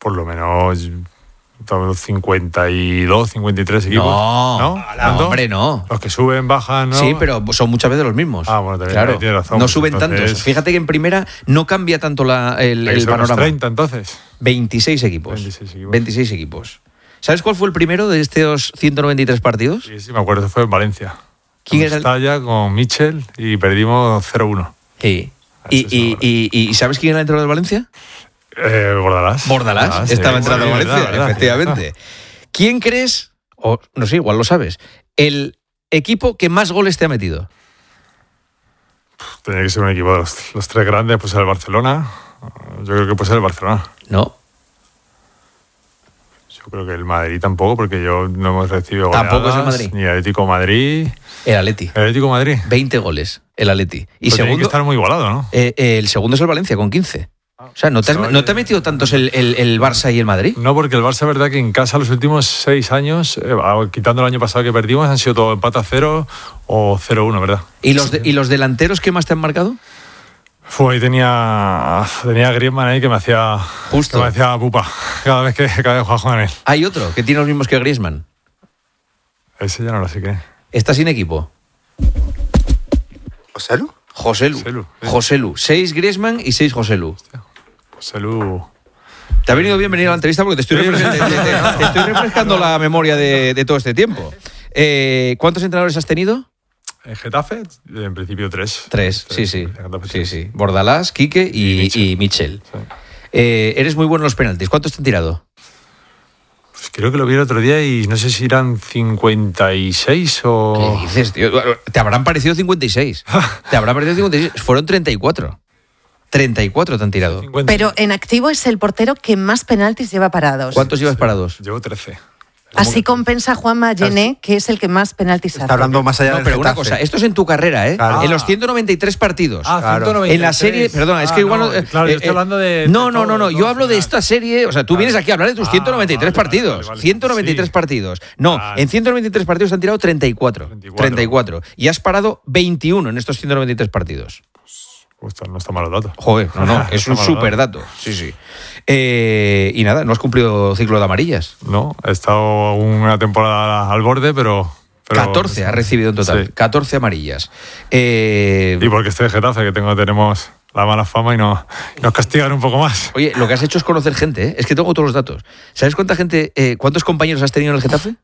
Por lo menos 52, 53 equipos. No, hombre, no. Los que suben, bajan, ¿no? Sí, pero son muchas veces los mismos. Bueno, también claro, tienes razón. no suben tantos. Fíjate que en primera no cambia tanto el panorama. 30, entonces. 26 equipos. 26 equipos. ¿Sabes cuál fue el primero de estos 193 partidos? Sí, me acuerdo, fue en Valencia. ¿Quién era Mestalla con Michel y perdimos 0-1. Sí. ¿Y sabes quién era el entrenador de Valencia? Bordalás. Estaba entrando a Valencia, verdad, efectivamente. ¿Quién crees, o no sé, igual lo sabes, el equipo que más goles te ha metido? Tenía que ser un equipo de los tres grandes, pues el Barcelona. Yo creo que puede ser el Barcelona. No. Yo creo que el Madrid tampoco, porque yo no hemos recibido goleadas. Tampoco es el Madrid. Ni el Atlético Madrid. El Atleti. El Atlético Madrid. 20 goles, el Atleti. Y pero segundo, tiene que estar muy igualado, ¿no? El segundo es el Valencia, con 15. O sea, ¿no te ha metido tantos el Barça y el Madrid? No, porque el Barça, es verdad que en casa los últimos 6 años, quitando el año pasado que perdimos, han sido todo empate a 0 o 0-1, ¿verdad? ¿Y los delanteros qué más te han marcado? Ahí tenía Griezmann ahí que me hacía pupa cada vez que jugaba con él. Hay otro que tiene los mismos que Griezmann. Ese ya no lo sé qué. ¿Está sin equipo? Joselu. 6 Griezmann y 6 Joselu. Joselu. Te ha venido bien venir a la entrevista porque te estoy refrescando la memoria de todo este tiempo. ¿Cuántos entrenadores has tenido? En Getafe, en principio 3. 3, sí. Bordalás, Quique y Michel. Sí. Eres muy bueno en los penaltis. ¿Cuántos te han tirado? Pues creo que lo vi el otro día y no sé si eran 56 o... ¿Qué dices, tío? Te habrán parecido 56. Fueron 34. 34 te han tirado. 50. Pero en activo es el portero que más penaltis lleva parados. ¿Cuántos llevas parados? Llevo 13. Así compensa Juanma Gené, que es el que más penaltis hace. Está hablando más allá del pero Getafe. una cosa, esto es en tu carrera, ¿eh? Claro. En los 193 partidos. Claro. 193. En la serie, perdona, es que igual... Claro, yo estoy hablando de... No, yo hablo de esta serie, o sea, tú vienes aquí a hablar de tus 193 partidos. Vale. 193 partidos. No, en 193 partidos te han tirado 34. Y has parado 21 en estos 193 partidos. Pues no está mal el dato. Joder, no, es un súper dato. Sí. Y nada, no has cumplido ciclo de amarillas. No, he estado una temporada al borde, pero 14 has recibido en total. Sí. 14 amarillas. Y porque estoy de Getafe, que tenemos la mala fama y nos castigan un poco más. Oye, lo que has hecho es conocer gente, ¿eh? Es que tengo todos los datos. ¿Sabes cuántos compañeros has tenido en el Getafe?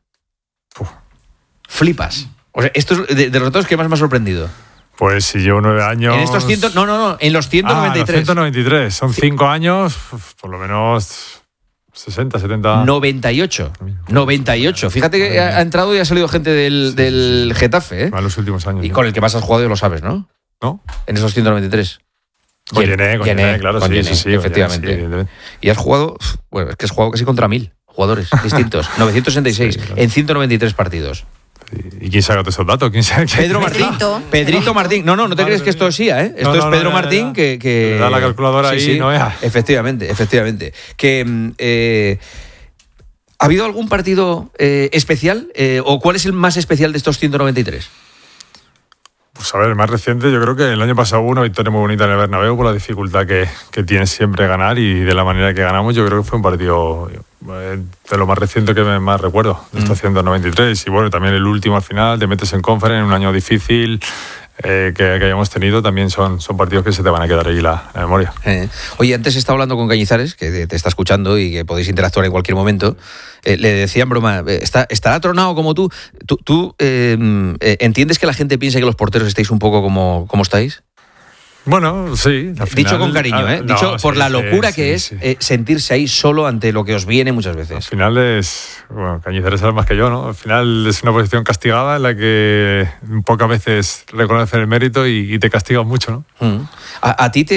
Flipas. O sea, esto es de los datos que más me ha sorprendido. Pues si llevo 9 años... En estos en los 193. Los 193. Son 5 años, por lo menos 60, 70... 98. Fíjate que ha entrado y ha salido gente del Getafe, ¿eh? En los últimos años. Y con el que más has jugado, lo sabes, ¿no? ¿No? En esos 193. Con Gené, claro, sí, efectivamente. Sí. Y has jugado... Bueno, es que has jugado casi contra 1000 jugadores distintos. 966 sí, claro. En 193 partidos. ¿Y quién saca todos esos datos? Pedro Martín. Pedrito Martín. No te crees que esto es IA, ¿eh? Esto es Pedro Martín que da la calculadora ahí, no vea. Efectivamente. Que ¿ha habido algún partido especial? ¿O cuál es el más especial de estos 193? Pues a ver, el más reciente, yo creo que el año pasado hubo una victoria muy bonita en el Bernabéu por la dificultad que tiene siempre ganar y de la manera que ganamos. Yo creo que fue un partido de lo más reciente que más recuerdo de estos 193. Y bueno, también el último al final, te metes en Conference en un año difícil que hayamos tenido, también son partidos que se te van a quedar ahí la memoria. Oye, antes estaba hablando con Cañizares, que te está escuchando y que podéis interactuar en cualquier momento. Le decía en broma, ¿estará tronado como tú? ¿Tú entiendes que la gente piensa que los porteros estáis un poco como estáis? Bueno, sí. Dicho con cariño, ¿eh? Dicho por la locura que es sentirse ahí solo ante lo que os viene muchas veces. Al final es... Bueno, Cañizares sabe más que yo, ¿no? Al final es una posición castigada en la que pocas veces reconocen el mérito y te castigan mucho, ¿no? ¿A ti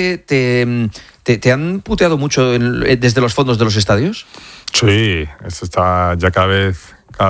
te han puteado mucho desde los fondos de los estadios? Sí, eso está ya cada vez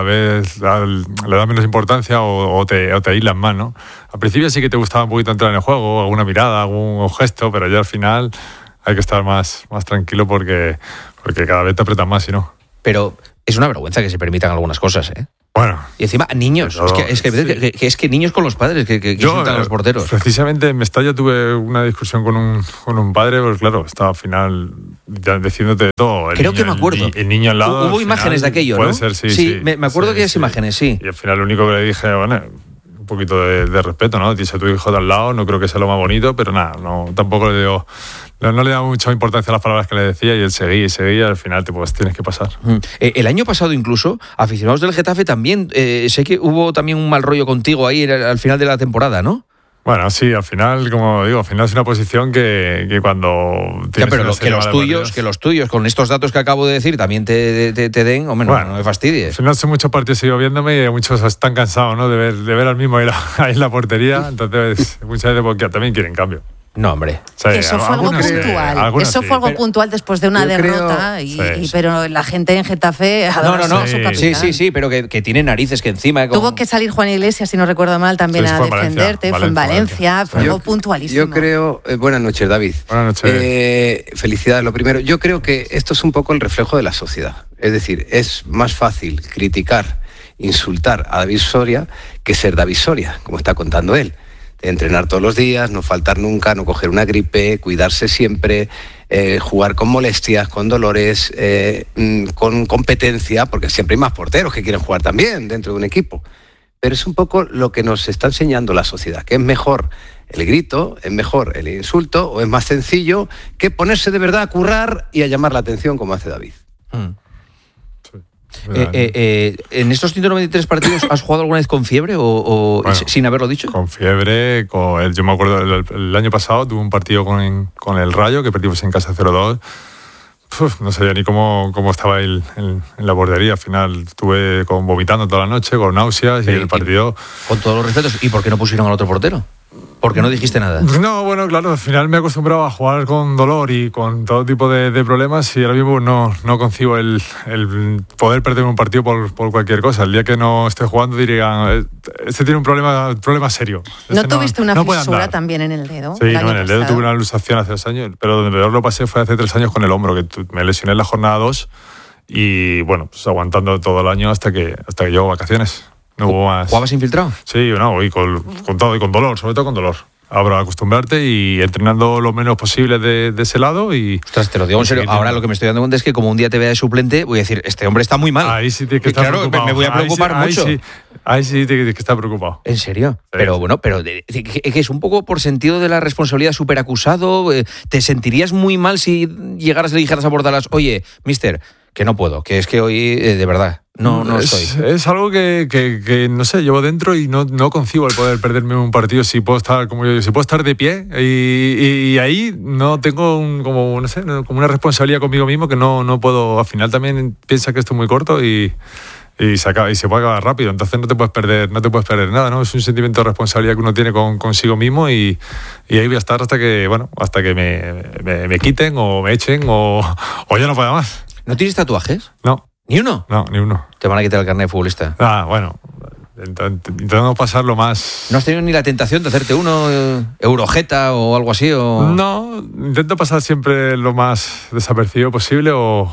le da menos importancia o te aíslan más, ¿no? Al principio sí que te gustaba un poquito entrar en el juego, alguna mirada, algún gesto, pero ya al final hay que estar más tranquilo porque cada vez te apretan más, si no. Pero es una vergüenza que se permitan algunas cosas, ¿eh? Bueno. Y encima, niños. Pero, Es que niños con los padres que insultan a los porteros. Precisamente en Mestalla tuve una discusión con un padre, porque claro, estaba al final diciéndote todo. Creo que me acuerdo. El niño al lado. Hubo imágenes de aquello, puede ¿no? Ser, sí. Me acuerdo que aquellas imágenes, sí. Y al final lo único que le dije, bueno, un poquito de respeto, ¿no? Tienes a tu hijo de al lado, no creo que sea lo más bonito, pero nada, tampoco le digo... No le daba mucha importancia a las palabras que le decía y él seguía y al final pues tienes que pasar. El año pasado incluso, aficionados del Getafe también, sé que hubo también un mal rollo contigo ahí al final de la temporada, ¿no? Bueno, sí, al final, como digo, al final es una posición que cuando... Ya, pero que los tuyos, con estos datos que acabo de decir, también te den, o menos, no me fastidies. Al final son muchos partidos sigo viéndome y muchos están cansados, ¿no? De ver al mismo ahí en la portería, entonces muchas veces porque también quieren cambio. No, hombre. Sí, eso fue algo puntual. Eso fue algo puntual después de una derrota. Pero la gente en Getafe adora a su capitán. Sí, pero que tiene narices que encima... Tuvo que salir Juan Iglesias, si no recuerdo mal, también a defenderte. Fue en Valencia. Fue algo puntualísimo. Yo creo... buenas noches, David. Buenas noches. Felicidades, lo primero. Yo creo que esto es un poco el reflejo de la sociedad. Es decir, es más fácil criticar, insultar a David Soria que ser David Soria, como está contando él. Entrenar todos los días, no faltar nunca, no coger una gripe, cuidarse siempre, jugar con molestias, con dolores, con competencia, porque siempre hay más porteros que quieren jugar también dentro de un equipo. Pero es un poco lo que nos está enseñando la sociedad, que es mejor el grito, es mejor el insulto, o es más sencillo que ponerse de verdad a currar y a llamar la atención como hace David. ¿En estos 193 partidos has jugado alguna vez con fiebre o sin haberlo dicho? Con fiebre, yo me acuerdo el año pasado tuve un partido con el Rayo que perdimos en casa 0-2. No sabía ni cómo estaba en la bordería. Al final estuve vomitando toda la noche, con náuseas y el partido... Con todos los respetos, ¿y por qué no pusieron al otro portero? ¿Por qué no dijiste nada? No, bueno, claro, al final me he acostumbrado a jugar con dolor y con todo tipo de problemas y ahora mismo no concibo el poder perder un partido por cualquier cosa. El día que no esté jugando dirían, este tiene un problema serio. ¿No tuviste una fisura también en el dedo? Sí, en el dedo tuve una luxación hace 2 años, pero donde peor lo pasé fue hace 3 años con el hombro, que me lesioné en la jornada 2 y bueno, pues aguantando todo el año hasta que llego a vacaciones. No hubo más. ¿Jugabas infiltrado? Sí, y con todo y con dolor, sobre todo con dolor. Ahora acostumbrarte y entrenando lo menos posible de ese lado y... Ostras, te lo digo en serio. Ahora lo que me estoy dando cuenta es que como un día te vea de suplente, voy a decir, este hombre está muy mal. Ahí sí tienes que estar preocupado. Me voy a preocupar mucho. Ahí sí tienes que estar preocupado. ¿En serio? Sí. Pero bueno, que es un poco por sentido de la responsabilidad superacusado. ¿Te sentirías muy mal si llegaras y le dijeras a Bordalas, oye, mister, que no puedo, que es que hoy de verdad no estoy? Es algo que no sé, llevo dentro y no concibo el poder perderme un partido si puedo estar de pie y ahí no tengo como una responsabilidad conmigo mismo que no puedo. Al final también piensa que esto es muy corto y se puede acabar rápido, entonces no te puedes perder nada, ¿no? Es un sentimiento de responsabilidad que uno tiene consigo mismo y ahí voy a estar hasta que me quiten o me echen o ya no pueda más. ¿No tienes tatuajes? No. ¿Ni uno? No, ni uno. Te van a quitar el carnet de futbolista. Bueno, intentando pasarlo más... ¿No has tenido ni la tentación de hacerte uno, Eurojeta o algo así? No, intento pasar siempre lo más desapercibido posible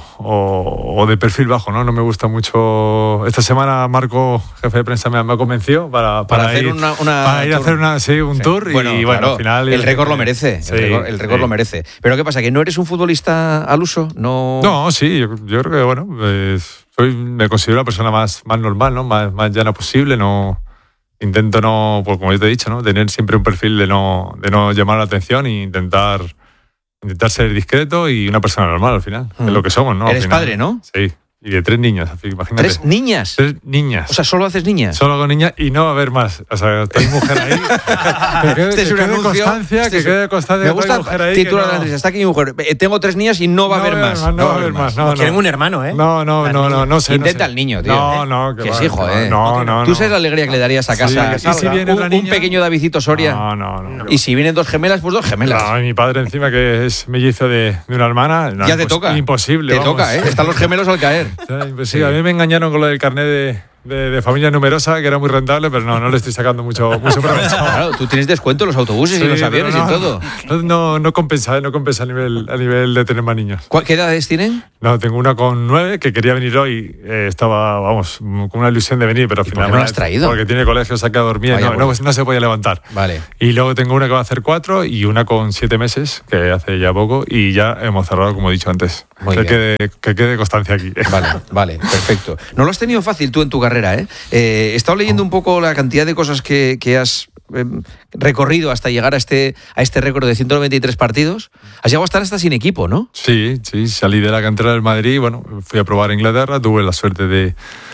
o de perfil bajo, ¿no? No me gusta mucho... Esta semana Marco, jefe de prensa, me ha convencido para hacer ir a hacer un tour bueno, y claro, al final... El récord lo merece, sí, el récord lo merece. ¿Pero qué pasa, que no eres un futbolista al uso? No, sí, yo creo que, me considero la persona más normal, ¿no? Más llana posible, intento pues como yo te he dicho, ¿no? Tener siempre un perfil de no llamar la atención e intentar ser discreto y una persona normal al final, es lo que somos, ¿no? Eres padre, ¿no? Sí. Y de 3 niñas, imagínate. ¿3 niñas? 3 niñas. O sea, ¿solo haces niñas? Solo hago niñas y no va a haber más. O sea, hay mujer ahí. Este es un anuncio. Que quede constancia. Me gusta el título de la noticia. Está aquí mi mujer. Tengo 3 niñas y no va a haber más. No va a haber más. No. Quieren un hermano, ¿eh? No sé. Intenta al niño, tío. No. Que es hijo, ¿eh? No. ¿Tú sabes la alegría que le darías a casa? ¿Y si viene la niña? Un pequeño Davidito Soria. No. Y si vienen 2 gemelas, pues 2 gemelas. No, y mi padre encima, que es mellizo de una hermana. Ya te toca. Imposible. Te toca, ¿eh? Están los gemelos al caer. A mí me engañaron con lo del carnet de familia numerosa, que era muy rentable, pero no le estoy sacando mucho provecho. Claro, tú tienes descuento en los autobuses y los aviones y todo. No compensa a nivel de tener más niños. ¿Qué edades tienen? No, tengo una con 9 que quería venir hoy. Estaba, vamos, con una ilusión de venir, pero al final. ¿Por qué no la has traído? Porque tiene colegio, se ha quedado dormida y no se podía levantar. Vale. Y luego tengo una que va a hacer 4 y una con 7 meses, que hace ya poco, y ya hemos cerrado, como he dicho antes. Que quede constancia aquí. Vale, perfecto. No lo has tenido fácil tú en tu carrera, ¿eh? He estado leyendo un poco la cantidad de cosas que has recorrido hasta llegar a este récord de 193 partidos. Has llegado a estar hasta sin equipo, ¿no? Sí, salí de la cantera del Madrid, bueno, fui a probar a Inglaterra, tuve la suerte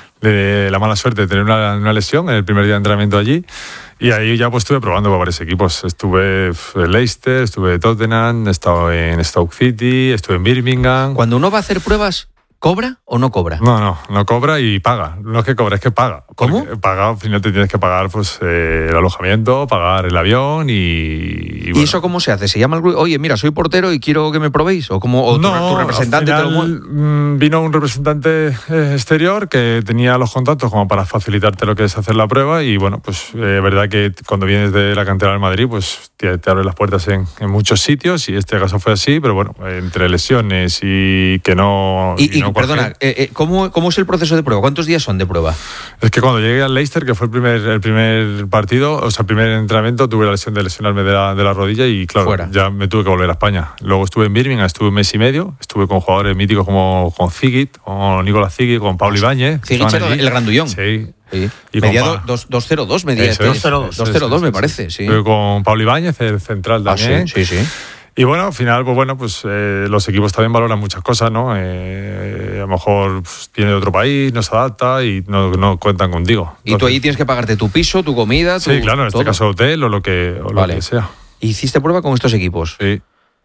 la mala suerte de tener una lesión en el primer día de entrenamiento allí, y ahí ya pues estuve probando para varios equipos. Estuve en Leicester, estuve en Tottenham, he estado en Stoke City, estuve en Birmingham. Cuando uno va a hacer pruebas, ¿cobra o no cobra? No cobra y paga. No es que cobra, es que paga. ¿Cómo? Paga, al final te tienes que pagar pues el alojamiento, pagar el avión y bueno. ¿Y eso cómo se hace? ¿Se llama el grupo? Oye, mira, soy portero y quiero que me probéis. ¿O tu representante al final, vino un representante exterior que tenía los contactos como para facilitarte lo que es hacer la prueba, y bueno, pues verdad que cuando vienes de la cantera del Madrid, pues te abren las puertas en muchos sitios, y este caso fue así, pero bueno, entre lesiones y que no... Perdona, ¿cómo es el proceso de prueba? ¿Cuántos días son de prueba? Es que cuando llegué al Leicester, que fue el primer partido, o sea, el primer entrenamiento, tuve la lesión de lesionarme de la rodilla y claro, ya me tuve que volver a España. Luego estuve en Birmingham, estuve un mes y medio, estuve con jugadores míticos como con Zigit, con Nicolás Zigit, con Pablo Ibáñez. Zigit era el grandullón. Sí. Y medía 2.02, medía 2.02 me parece. Sí. Estuve con Pablo Ibáñez, el central también. Sí. Y bueno, al final, pues los equipos también valoran muchas cosas, ¿no? A lo mejor viene de otro país, no se adapta y no cuentan contigo. Entonces, y tú ahí tienes que pagarte tu piso, tu comida, sí, claro, en este caso hotel o lo que sea. ¿Hiciste prueba con estos equipos? Sí.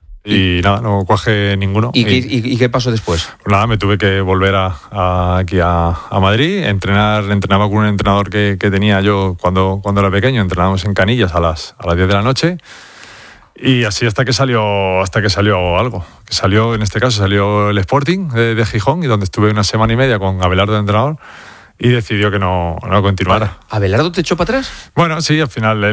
Y nada, no cuaje ninguno. ¿Y qué pasó después? Pues nada, me tuve que volver aquí a Madrid, entrenaba con un entrenador que tenía yo cuando era pequeño, entrenábamos en Canillas a las 10 de la noche. Y así hasta que salió algo. En este caso salió el Sporting de Gijón, y donde estuve una semana y media con Abelardo de entrenador, y decidió que no continuara. ¿Abelardo te echó para atrás? Bueno, sí, al final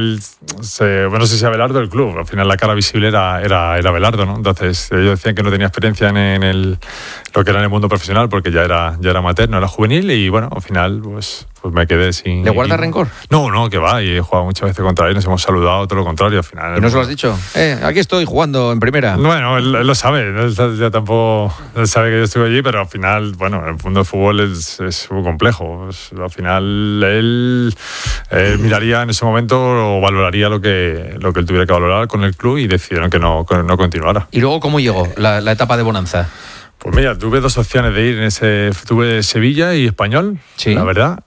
no sé si Abelardo el club, al final la cara visible era Abelardo, ¿no? Entonces ellos decían que no tenía experiencia en lo que era en el mundo profesional, porque ya era materno, era juvenil, y bueno, al final pues me quedé sin... ¿Le guarda rencor? No, que va, y he jugado muchas veces contra él, nos hemos saludado, todo lo contrario, al final... ¿Y no se lo has dicho? Aquí estoy jugando en primera. Bueno, él lo sabe, él tampoco sabe que yo estuve allí, pero al final, bueno, el mundo del fútbol es muy complejo. Pues, al final él miraría en ese momento o valoraría lo que él tuviera que valorar con el club, y decidieron que no continuara. ¿Y luego cómo llegó la etapa de bonanza? Pues mira, tuve dos opciones de ir. Tuve Sevilla y Español, sí, la verdad.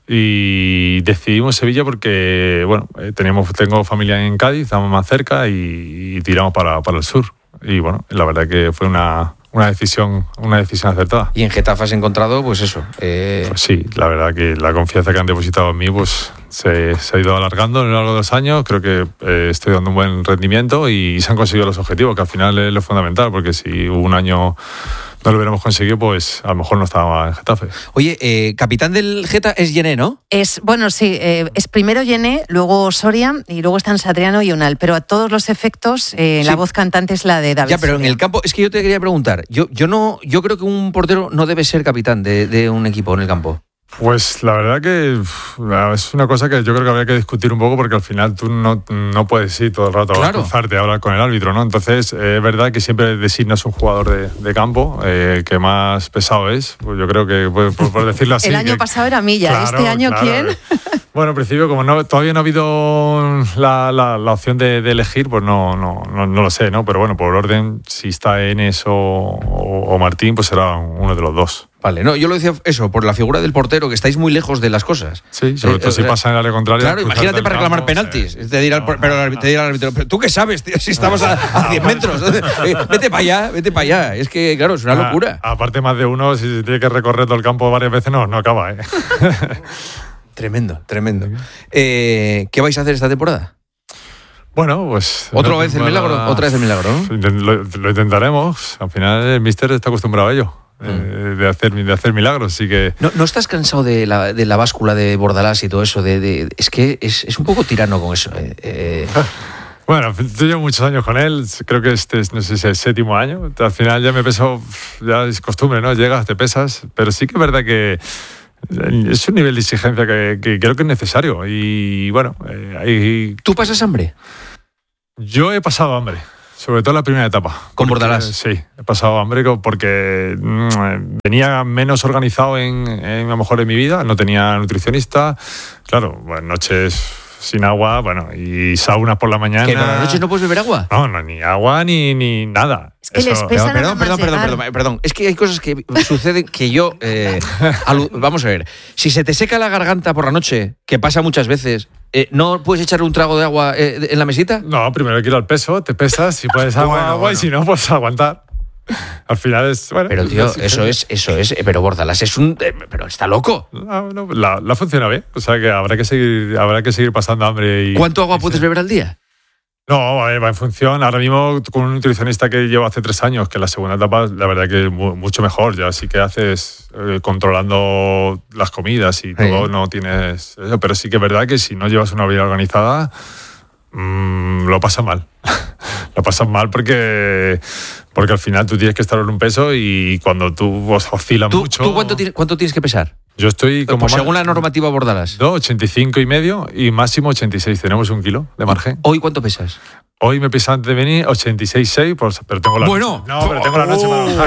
Y decidimos Sevilla porque, bueno, tengo familia en Cádiz, estamos más cerca, y tiramos para el sur. Y bueno, la verdad que fue una decisión acertada. ¿Y en Getafe has encontrado, pues eso? Pues sí, la verdad que la confianza que han depositado en mí pues se ha ido alargando a lo largo de los años. Creo que estoy dando un buen rendimiento y se han conseguido los objetivos, que al final es lo fundamental, porque si un año no lo hubiéramos conseguido, pues a lo mejor no estaba en Getafe. Oye, capitán del Geta es Yené, ¿no? Bueno, sí, es primero Yené, luego Soria, y luego están Satriano y Unal, pero a todos los efectos sí, la voz cantante es la de David. Ya, pero Soria. En el campo, es que yo te quería preguntar, yo creo que un portero no debe ser capitán de un equipo en el campo. Pues la verdad que es una cosa que yo creo que habría que discutir un poco, porque al final tú no puedes ir todo el rato a cruzarte, a hablar con el árbitro, ¿no? Entonces es verdad que siempre designas un jugador de campo que más pesado es, pues yo creo que por decirlo así. El año pasado era Milla, claro, ¿este año claro. ¿Quién? Bueno, en principio, como todavía no ha habido la opción de elegir, pues no lo sé, ¿no? Pero bueno, por orden, si está Enes o Martín, pues será uno de los dos. Vale, no, yo lo decía eso, por la figura del portero, que estáis muy lejos de las cosas. Sí, sobre todo si pasa en el área contraria. Claro, imagínate para reclamar penaltis. Te dirá el árbitro, ¿tú qué sabes, tío? Si estamos a 100 metros. Vete para allá. Es que, claro, es una locura. Aparte, más de uno, si tiene que recorrer todo el campo varias veces, no acaba, ¿eh? Tremendo. ¿Qué vais a hacer esta temporada? Bueno, pues... ¿Otra vez el milagro, ¿no? Lo intentaremos. Al final el míster está acostumbrado a ello. De hacer milagros, así que... ¿No estás cansado de la báscula de Bordalás y todo eso? Es que es un poco tirano con eso. Bueno, yo llevo muchos años con él, creo que este es, no sé si es el 7º año. Al final ya me peso, ya es costumbre, ¿no? Llegas, te pesas, pero sí que es verdad que es un nivel de exigencia que creo que es necesario. Y bueno, ¿Tú pasas hambre? Yo he pasado hambre. Sobre todo la primera etapa. ¿Con Bordalás? Sí, he pasado hambre porque venía menos organizado a lo mejor en mi vida, no tenía nutricionista, claro, bueno, noches sin agua, bueno, y saunas por la mañana. ¿Que por las noches no puedes beber agua? No, ni agua ni nada. Es que les pesa Perdón. Es que hay cosas que suceden que yo... vamos a ver. Si se te seca la garganta por la noche, que pasa muchas veces, ¿no puedes echar un trago de agua en la mesita? No, primero hay que ir al peso, te pesas, si puedes agua y si no, pues aguantar. Al final es... Bueno, pero tío, eso es... Pero Bordalás es un... pero está loco. No, la funciona bien. O sea que habrá que seguir pasando hambre. ¿Cuánto agua puedes beber al día? No, va en función. Ahora mismo con un nutricionista que llevo hace 3 años, que la segunda etapa, la verdad que es mucho mejor. Ya sí que haces controlando las comidas y todo, no tienes eso. Pero sí que es verdad que si no llevas una vida organizada, lo pasas mal. Lo pasas mal porque al final tú tienes que estar en un peso y cuando tú oscilas mucho... ¿Tú cuánto tienes que pesar? Yo estoy como... según la normativa Bordalás. 85,5 y máximo 86. Tenemos 1 kilo de margen. ¿Hoy cuánto pesas? Hoy me pesa antes de venir 86,6, pero tengo la noche. No, pero tengo la noche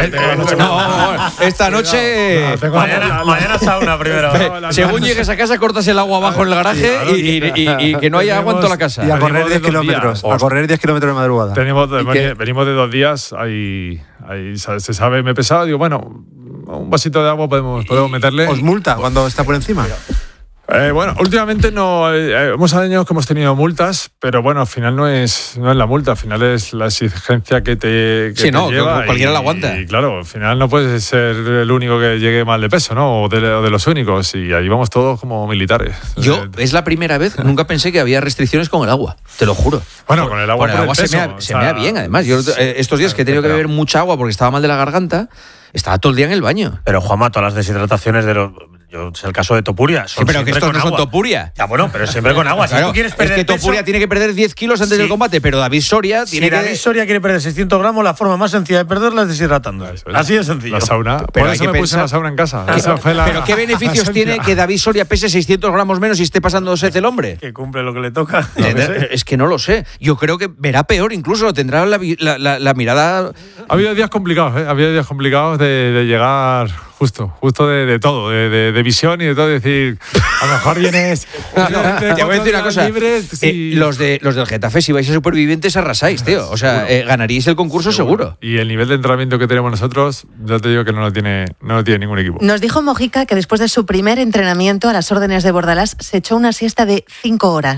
para esta noche... Mañana sauna primero. Según llegues a casa, cortas el agua abajo en el garaje y que no haya agua en toda la casa. Y a correr 10 kilómetros. A correr 10 kilómetros de madrugada. Venimos de 2 días, ahí se sabe, me he pesado, digo, bueno, un vasito de agua podemos meterle. ¿Os multa cuando está por encima? Bueno, últimamente no. Hemos años que hemos tenido multas, pero bueno, al final no es la multa, al final es la exigencia que te lleva. Cualquiera la aguanta. Y claro, al final no puedes ser el único que llegue mal de peso, ¿no? O de los únicos. Y ahí vamos todos como militares. Es la primera vez, nunca pensé que había restricciones con el agua, te lo juro. Bueno, con el agua, se me da bien, además. Yo estos días que he tenido que beber mucha agua porque estaba mal de la garganta, estaba todo el día en el baño. Pero Juanma, todas las deshidrataciones es el caso de Topuria. Sí, pero que estos no son Topuria. Ya, bueno, pero siempre con agua. Claro, si tú quieres perder es que Topuria tiene que perder 10 kilos antes del combate, pero David Soria David Soria quiere perder 600 gramos, la forma más sencilla de perderla es deshidratándose. Así de sencillo. La sauna. Pero por eso me puse la sauna en casa. Pero ¿qué beneficios tiene que David Soria pese 600 gramos menos y esté pasando sed el hombre? Que cumple lo que le toca. Es que no lo sé. Yo creo que verá peor, incluso tendrá la mirada... Ha habido días complicados, de llegar... Justo de todo, de visión y de todo, decir, a lo mejor vienes... Te voy a decir una cosa, los del Getafe, si vais a Supervivientes, arrasáis, tío. O sea, ganaríais el concurso seguro. Y el nivel de entrenamiento que tenemos nosotros, ya te digo que no lo tiene ningún equipo. Nos dijo Mojica que después de su primer entrenamiento a las órdenes de Bordalás, se echó una siesta de 5 horas.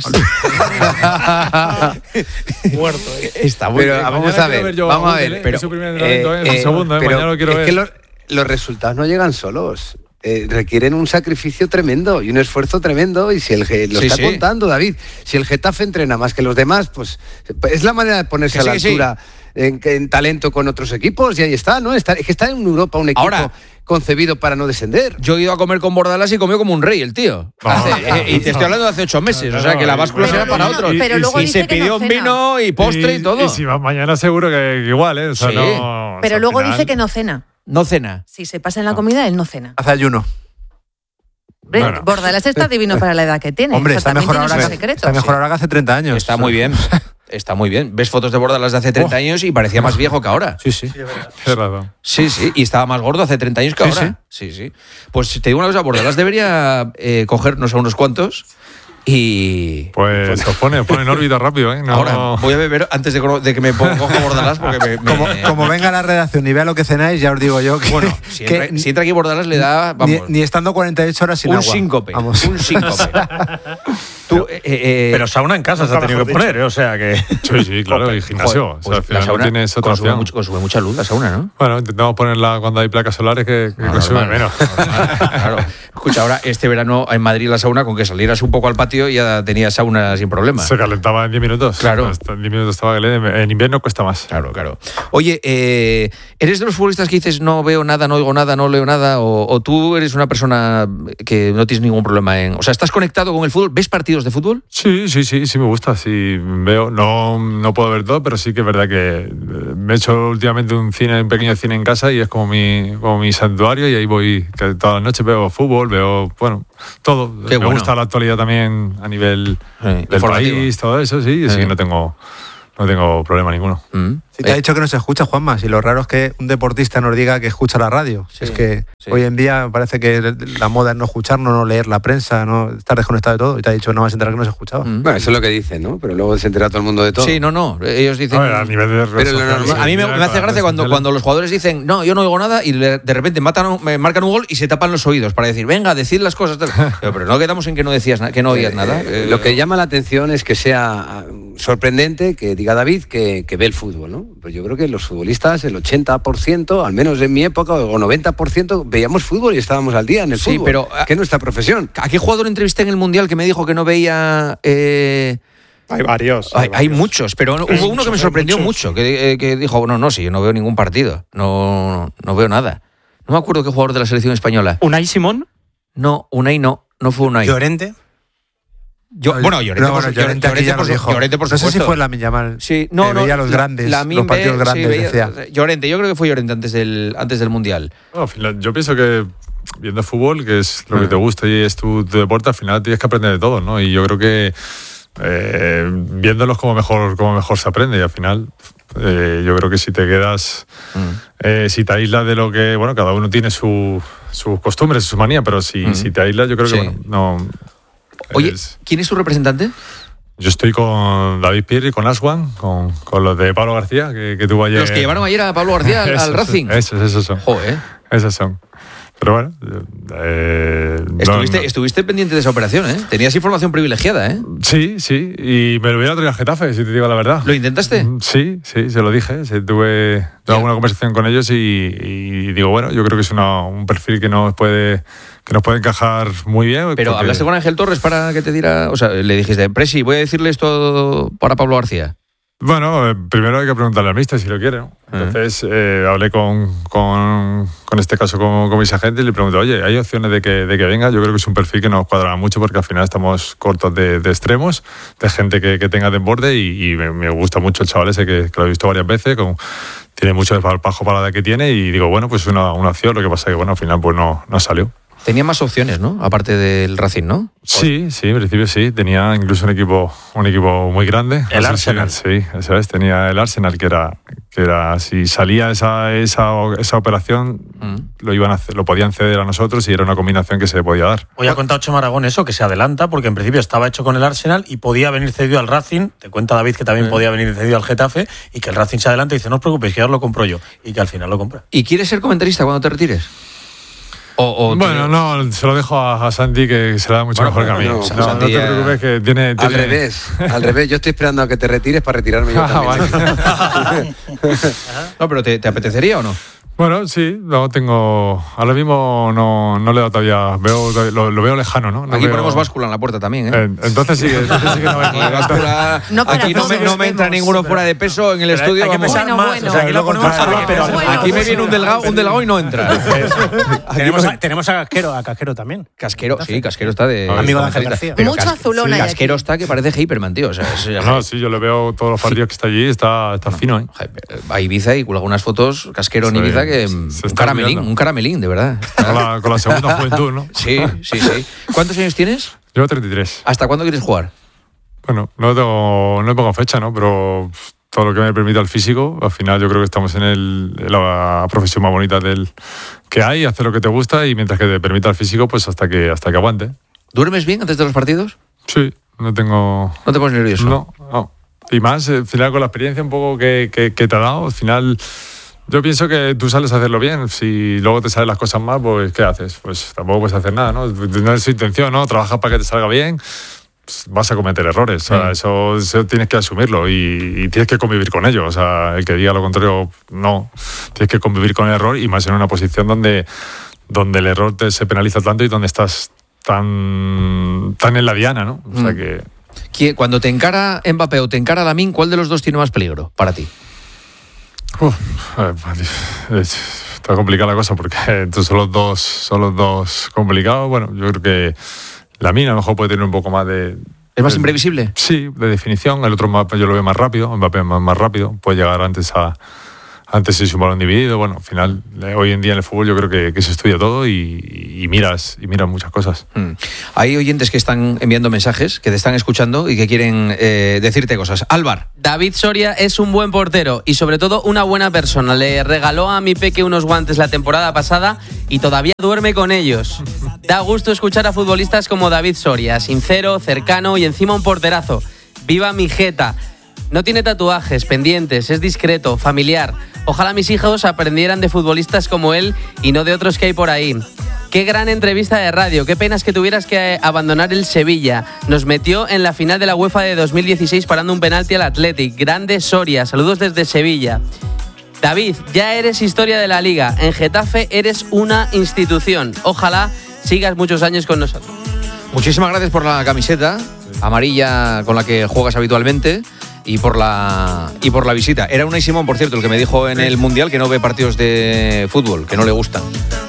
Muerto. Está bueno. Pero vamos a ver. Pero su primer entrenamiento es un segundo, mañana lo quiero ver. Que los resultados no llegan solos. Requieren un sacrificio tremendo y un esfuerzo tremendo. Y si contando, David, si el Getafe entrena más que los demás, pues es la manera de ponerse a la altura en talento con otros equipos. Y ahí está, ¿no? Es que está en Europa un equipo concebido para no descender. Yo he ido a comer con Bordalás y comió como un rey el tío. Y te estoy hablando de hace 8 meses. O sea, que la báscula será para otros. Y se pidió un vino y postre y todo. Y si vas mañana seguro que igual, ¿eh? O sea, pero luego dice que no cena. No cena. Si se pasa en la comida, él no cena. Hace ayuno. Bueno. Bordalás está divino para la edad que tiene. Hombre, está mejor ahora que hace 30 años. Está muy bien. Está muy bien. Ves fotos de Bordalás de hace 30 años y parecía más viejo que ahora. Sí. Sí, y estaba más gordo hace 30 años que ahora. Sí. Pues te digo una cosa, Bordalás debería cogernos a unos cuantos y... Pues os pone en órbita rápido, ¿eh? Ahora voy a beber antes de que me coja Bordalás porque Como venga a la redacción y vea lo que cenáis, ya os digo yo que... Bueno, si entra aquí Bordalás le da... Vamos, ni estando 48 horas sin agua. Un síncope. Pero sauna en casa se ha tenido que poner, o sea que... Sí, claro, y gimnasio. Pues o sea, al final no tienes otra opción. Consume mucha luz la sauna, ¿no? Bueno, intentamos ponerla cuando hay placas solares que consume menos. Claro. Escucha, ahora este verano en Madrid la sauna, con que salieras un poco al patio ya tenías sauna sin problema. Se calentaba en 10 minutos. Claro. En 10 minutos estaba caliente. En invierno cuesta más. Claro. Oye, ¿eres de los futbolistas que dices no veo nada, no oigo nada, no leo nada? ¿O tú eres una persona que no tienes ningún problema en... O sea, ¿estás conectado con el fútbol? ¿Ves partidos de fútbol? Sí me gusta. Sí, veo. No puedo ver todo, pero sí que es verdad que me he hecho últimamente un pequeño cine en casa y es como mi santuario, y ahí voy todas las noches, veo fútbol, veo, bueno, todo. Me gusta la actualidad también a nivel del país, todo eso, sí, que no tengo problema ninguno. Si te ha dicho que no se escucha, Juanma, si lo raro es que un deportista nos diga que escucha la radio. Sí, es que hoy en día parece que la moda es no escuchar, no leer la prensa, no estar desconectado de todo, y te ha dicho no vas a enterar que no se escuchaba. Bueno, eso es lo que dicen, ¿no? Pero luego se entera todo el mundo de todo. Sí, no, ellos dicen... A nivel de redes sociales, a mí me hace gracia cuando los jugadores dicen no, yo no oigo nada, y de repente marcan un gol y se tapan los oídos para decir, venga, decid las cosas. Pero no quedamos en que no decías que no oías nada. Lo que llama la atención es que sea sorprendente que diga David que ve el fútbol, ¿no? Pues yo creo que los futbolistas, el 80%, al menos en mi época, o 90%, veíamos fútbol y estábamos al día en el fútbol, pero, que es nuestra profesión. ¿A qué jugador entrevisté en el Mundial que me dijo que no veía...? Hay varios. Hay muchos, pero hubo uno que me sorprendió mucho, que dijo, no, yo no veo ningún partido, no veo nada. No me acuerdo qué jugador de la selección española. ¿Unai Simón? No, Unai no fue Unai. ¿Llorente? Llorente por supuesto. No sé si fue Lamine Yamal. Sí, veía los grandes, los partidos grandes, decía. Llorente, yo creo que fue Llorente antes del Mundial. Al final, yo pienso que viendo fútbol, que es lo que te gusta y es tu deporte, al final tienes que aprender de todo, ¿no? Y yo creo que viéndolos como mejor se aprende, y al final yo creo que si te quedas si te aíslas de lo que, bueno, cada uno tiene sus costumbres, su manía, pero si te aíslas, yo creo que no. Oye, ¿quién es tu representante? Yo estoy con David Pirri, con Aswan, con los de Pablo García, que tuvo ayer. Los que llevaron ayer a Pablo García al Racing. Esos son. Joder. Esos son. Pero bueno. Estuviste pendiente de esa operación, ¿eh? Tenías información privilegiada, ¿eh? Sí, y me lo hubiera traído a Getafe, si te digo la verdad. ¿Lo intentaste? Sí, se lo dije. Tuve alguna conversación con ellos y digo, bueno, yo creo que es un perfil que nos puede encajar muy bien. Pero ¿hablaste con Ángel Torres para que te diera...? O sea, le dijiste, Presi, voy a decirle esto para Pablo García. Bueno, primero hay que preguntarle al míster si lo quiere, ¿no? Entonces hablé con este caso con mis agentes y le pregunté, oye, ¿hay opciones de que venga? Yo creo que es un perfil que nos cuadra mucho porque al final estamos cortos de extremos, de gente que tenga desborde y me gusta mucho el chaval ese que lo he visto varias veces, tiene mucho desparpajo para la edad que tiene y digo, bueno, pues es una opción, lo que pasa es que bueno, al final pues no salió. Tenía más opciones, ¿no? Aparte del Racing, ¿no? Sí, en principio sí. Tenía incluso un equipo muy grande. El Arsenal. Sí, eso es. Tenía el Arsenal que era si salía esa operación, lo podían ceder a nosotros y era una combinación que se podía dar. Hoy ha contado Chema Aragón eso, que se adelanta porque en principio estaba hecho con el Arsenal y podía venir cedido al Racing. Te cuenta David que también podía venir cedido al Getafe y que el Racing se adelanta y dice, no os preocupéis, que ya os lo compro yo. Y que al final lo compra. ¿Y quieres ser comentarista cuando te retires? Bueno, no, se lo dejo a Santi, que se le da mucho mejor que a mí. No te preocupes, que tiene... Al revés, yo estoy esperando a que te retires para retirarme yo también. No, pero ¿te apetecería o no? Bueno, sí, ahora mismo no le he dado todavía, lo veo lejano, ¿no? Aquí ponemos báscula en la puerta también, ¿eh? Entonces sí que no hay báscula. Aquí no me entra ninguno fuera de peso en el estudio. Hay que pesar más. O sea, aquí lo ponemos aquí me viene un delgado y no entra. Tenemos a Casquero también. Casquero está de... Amigo de Ángel García. Mucho azulón ahí. Casquero está que parece Hyperman, tío. No, sí, yo le veo todos los partidos que está allí, está fino, ¿eh? A Ibiza y con algunas fotos, Casquero en Ibiza, que un caramelín, de verdad. Con la segunda juventud, ¿no? Sí. ¿Cuántos años tienes? Yo 33. ¿Hasta cuándo quieres jugar? Bueno, no pongo fecha, ¿no? Pero todo lo que me permita el físico, al final yo creo que estamos en la profesión más bonita que hay, hacer lo que te gusta y mientras que te permita el físico, pues hasta que aguante. ¿Duermes bien antes de los partidos? Sí, no te pones nervioso? No. Y más, al final con la experiencia un poco que te ha dado, al final... Yo pienso que tú sales a hacerlo bien. Si luego te salen las cosas mal, pues ¿qué haces? Pues tampoco puedes hacer nada, ¿no? No es su intención, ¿no? Trabajas para que te salga bien, pues vas a cometer errores. O sea, eso tienes que asumirlo y tienes que convivir con ello. O sea, el que diga lo contrario, no. Tienes que convivir con el error y más en una posición donde donde el error se penaliza tanto y donde estás tan en la diana, ¿no? O sea que... Cuando te encara Mbappé o te encara Lamine, ¿cuál de los dos tiene más peligro para ti? Está complicada la cosa porque son los dos complicados. Bueno, yo creo que Lamine a lo mejor puede tener un poco más de... ¿Es más imprevisible? Sí, de definición. El otro yo lo veo más rápido, Mbappé más rápido, puede llegar antes es un balón dividido. Bueno, al final, hoy en día en el fútbol yo creo que se estudia todo y miras muchas cosas. Hay oyentes que están enviando mensajes, que te están escuchando y que quieren decirte cosas. Álvar. David Soria es un buen portero y sobre todo una buena persona. Le regaló a mi peque unos guantes la temporada pasada y todavía duerme con ellos. Da gusto escuchar a futbolistas como David Soria, sincero, cercano y encima un porterazo. ¡Viva mi Jeta! No tiene tatuajes, pendientes, es discreto, familiar. Ojalá mis hijos aprendieran de futbolistas como él y no de otros que hay por ahí. Qué gran entrevista de radio, qué pena es que tuvieras que abandonar el Sevilla. Nos metió en la final de la UEFA de 2016 parando un penalti al Athletic. Grande Soria, saludos desde Sevilla. David, ya eres historia de la Liga. En Getafe eres una institución. Ojalá sigas muchos años con nosotros. Muchísimas gracias por la camiseta amarilla con la que juegas habitualmente. Y por la visita. Era Unai Simón, por cierto, el que me dijo en el Mundial que no ve partidos de fútbol, que no le gustan.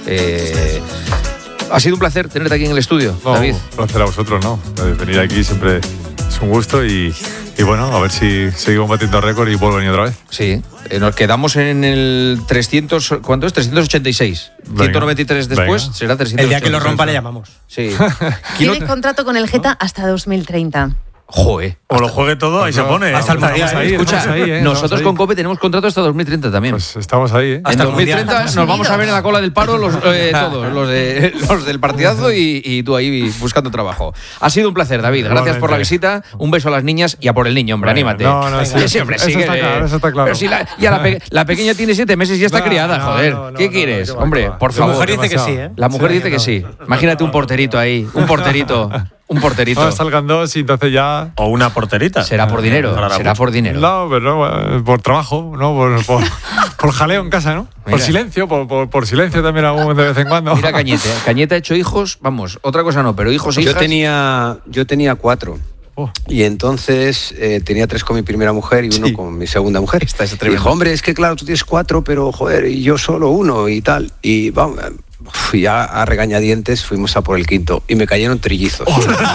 Ha sido un placer tenerte aquí en el estudio, David. Un placer a vosotros, ¿no? Venir aquí siempre es un gusto y bueno, a ver si seguimos batiendo récord y vuelvo a venir otra vez. Sí, nos quedamos en el 300, ¿cuánto es? 386. Venga. 193 después, venga. Será 386. El día que lo rompa le llamamos. Sí. Tiene contrato con el Geta hasta 2030. Joder. O lo juegue todo, ahí se pone. Hasta el mundial. Escucha, nosotros con COPE tenemos contrato hasta 2030 también. Pues estamos ahí, ¿eh? En 2030 nos vamos a ver en la cola del paro todos, los del partidazo y tú ahí buscando trabajo. Ha sido un placer, David. Gracias por la visita. Un beso a las niñas y a por el niño, hombre. Anímate. No, sí, hombre, eso está claro, eso está claro. Pero si la pequeña tiene 7 meses y ya está criada, joder. ¿Qué quieres? Hombre, por favor. La mujer dice que sí, ¿eh? La mujer dice que sí. Imagínate un porterito ahí. Un porterito. No, salgan dos y entonces ya... O una porterita. Será por dinero. Será por dinero. No, pero no, por trabajo, ¿no? Por jaleo en casa, ¿no? Mira. Por silencio, por silencio también de vez en cuando. Mira Cañete. Cañete ha hecho hijos, vamos, otra cosa no, pero hijos e hijas... Yo tenía 4. Y entonces tenía 3 con mi primera mujer y 1 con mi segunda mujer. Y dijo, hombre, es que claro, tú tienes 4, pero joder, y yo solo 1 y tal. Y vamos... ya a regañadientes fuimos a por el 5º y me cayeron trillizos.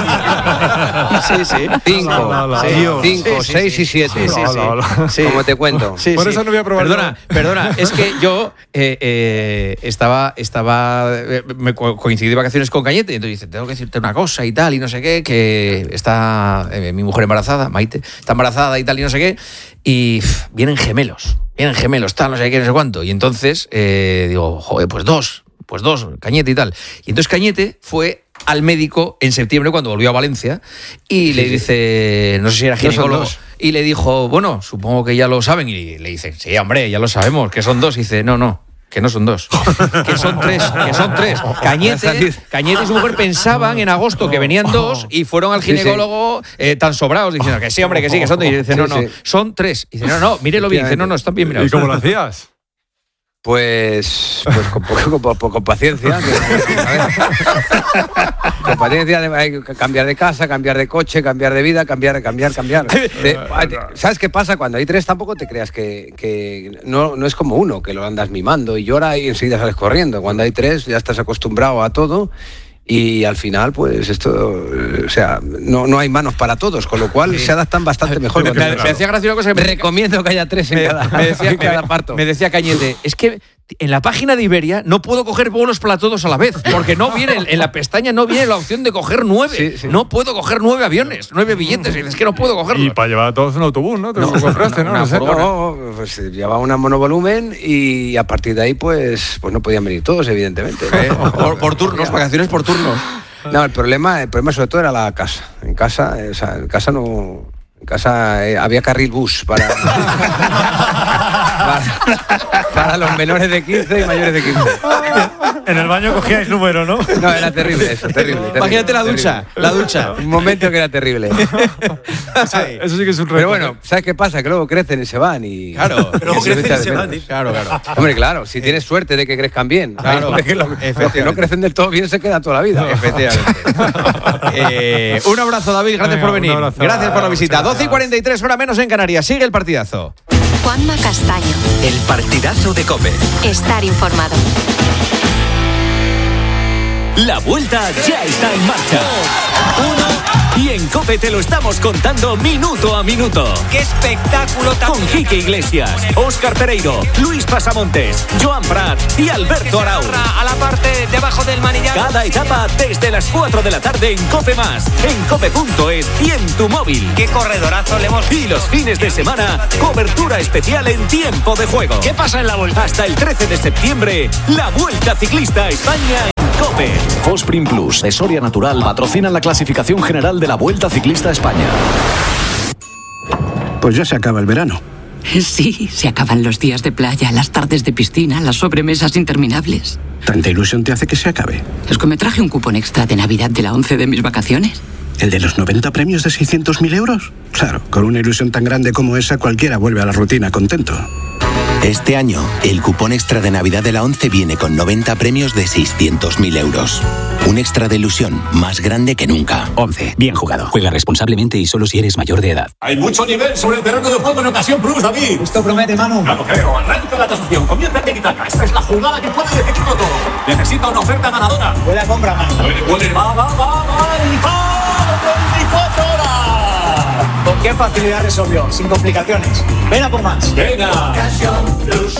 Sí. 5, 6 y 7. Sí. Como te cuento. Por eso no voy a probar. Perdona, es que yo me coincidí de vacaciones con Cañete y entonces dice, tengo que decirte una cosa y tal y no sé qué, que está mi mujer embarazada, Maite, está embarazada y tal y no sé qué, y vienen gemelos, tal, no sé qué, no sé cuánto. Y entonces digo, joder, pues dos, Cañete y tal. Y entonces Cañete fue al médico en septiembre cuando volvió a Valencia y le dice, no sé si era ginecólogo, y le dijo, bueno, supongo que ya lo saben. Y le dicen, sí, hombre, ya lo sabemos, que son 2. Y dice, no, que no son 2, que son 3. Cañete y su mujer pensaban en agosto que venían 2 y fueron al ginecólogo tan sobrados diciendo que sí, hombre, que sí, que son 2. Y dice, no, son 3. Y dice, no, mírelo bien. Dice, no, están bien mirados. ¿Y cómo lo hacías? Pues con paciencia. Con paciencia, hay que cambiar de casa, cambiar de coche, cambiar de vida, cambiar. ¿Sabes qué pasa? Cuando hay 3 tampoco te creas que no es como uno, que lo andas mimando y llora y enseguida sales corriendo. Cuando hay 3 ya estás acostumbrado a todo. Y al final, pues esto, o sea, no hay manos para todos, con lo cual se adaptan bastante mejor. Me decía gracia una cosa que recomiendo que haya 3 en cada parto. Me decía Cañete, es que en la página de Iberia no puedo coger bonos para todos a la vez, porque no viene, en la pestaña no viene la opción de coger 9. Sí. No puedo coger 9 aviones, 9 billetes, es que no puedo cogerlo. Y para llevar a todos en autobús, ¿no? Te lo compraste, ¿no? No, pues llevaba una monovolumen y a partir de ahí, pues no podían venir todos, evidentemente. Por turnos, vacaciones por turnos. No, el problema sobre todo era la casa. En casa no... En casa había carril bus para los menores de 15 y mayores de 15. En el baño cogíais número, ¿no? No, era terrible eso, terrible. Imagínate la ducha, la ducha. Un momento que era terrible. Eso sí que es un reto. Pero bueno, ¿sabes qué pasa? Que luego crecen y se van y... Claro. Luego crecen y se van. Claro. Hombre, claro, si tienes suerte de que crezcan bien. Claro, Los que no crecen del todo bien se quedan toda la vida. Efectivamente. Un abrazo, David, gracias por venir. Gracias por la visita. 12:43, hora menos en Canarias. Sigue el partidazo. Juanma Castaño. El partidazo de COPE. Estar informado. La vuelta ya está en marcha. Y en COPE te lo estamos contando minuto a minuto. ¡Qué espectáculo! Con Quique Iglesias, Óscar Pereiro, Luis Pasamontes, Joan Prat y Alberto Arau. A la parte debajo del manillar. Cada etapa desde las 4 de la tarde en COPE+, en cope.es y en tu móvil. ¡Qué corredorazo le hemos... Y los fines de semana, cobertura especial en tiempo de juego. ¿Qué pasa en la vuelta? Hasta el 13 de septiembre, la Vuelta Ciclista a España en COPE. Fosprin Plus de Soria Natural patrocinan la clasificación general de la Vuelta Ciclista a España. Pues ya se acaba el verano. Sí, se acaban los días de playa, las tardes de piscina, las sobremesas interminables. ¿Tanta ilusión te hace que se acabe? Es que me traje un cupón extra de Navidad de la 11 de mis vacaciones. ¿El de los 90 premios de 600.000 euros? Claro, con una ilusión tan grande como esa, cualquiera vuelve a la rutina contento. Este año, el cupón extra de Navidad de la 11 viene con 90 premios de 600.000 euros. Un extra de ilusión más grande que nunca. 11. Bien jugado. Juega responsablemente y solo si eres mayor de edad. Hay mucho nivel sobre el terreno de juego en Ocasión Plus, David. Esto promete, Manu. No lo creo. Arranca la tasación. Comienza el tiki-taka. Esta es la jugada que puede decidirlo todo. Necesita una oferta ganadora. Buena compra, Manu. Puede. Va. 24 horas. ¿Con qué facilidad resolvió? Sin complicaciones. Ven a por más. Venga. Ocasión Plus.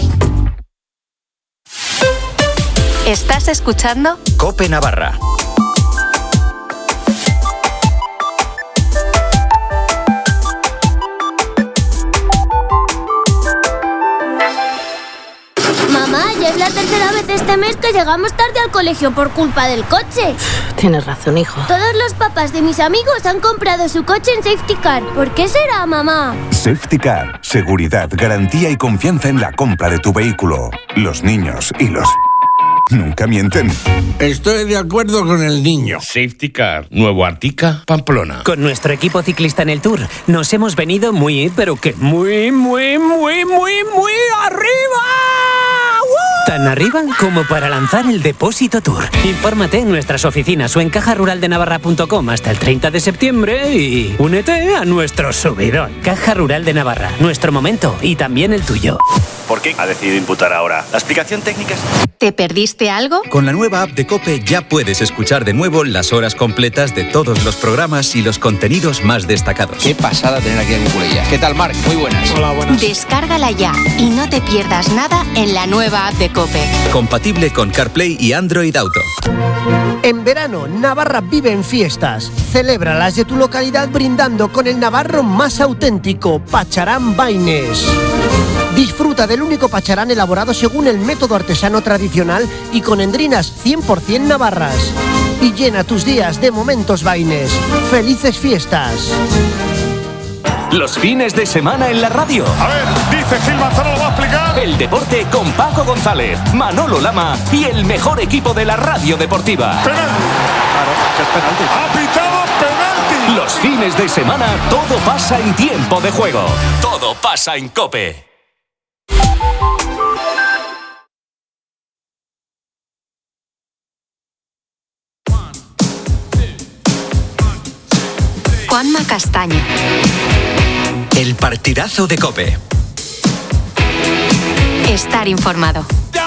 ¿Estás escuchando? COPE Navarra. Mamá, ya es la tercera vez este mes que llegamos tarde al colegio por culpa del coche. Tienes razón, hijo. Todos los papás de mis amigos han comprado su coche en Safety Car. ¿Por qué será, mamá? Safety Car. Seguridad, garantía y confianza en la compra de tu vehículo. Los niños y los... nunca mienten. Estoy de acuerdo con el niño. Safety Car. Nuevo Artica, Pamplona. Con nuestro equipo ciclista en el Tour nos hemos venido muy arriba. Tan arriba como para lanzar el Depósito Tour. Infórmate en nuestras oficinas o en cajaruraldenavarra.com hasta el 30 de septiembre y únete a nuestro subidón. Caja Rural de Navarra, nuestro momento y también el tuyo. ¿Por qué ha decidido imputar ahora? ¿La explicación técnica es...? ¿Te perdiste algo? Con la nueva app de COPE ya puedes escuchar de nuevo las horas completas de todos los programas y los contenidos más destacados. Qué pasada tener aquí a Nicolella. ¿Qué tal, Marc? Muy buenas. Hola, buenas. Descárgala ya y no te pierdas nada en la nueva app de COPE. Compatible con CarPlay y Android Auto. En verano, Navarra vive en fiestas. Celébralas de tu localidad brindando con el navarro más auténtico, Pacharán Baines. Disfruta del único pacharán elaborado según el método artesano tradicional y con endrinas 100% navarras. Y llena tus días de momentos Baines. ¡Felices fiestas! Los fines de semana en la radio. A ver, dice Gil Manzano, lo va a explicar. El deporte con Paco González, Manolo Lama y el mejor equipo de la radio deportiva. Penalti. Claro, que es penalti. Ha pitado penalti. Los fines de semana todo pasa en tiempo de juego. Todo pasa en COPE. Juanma Castaño. El partidazo de COPE. Estar informado.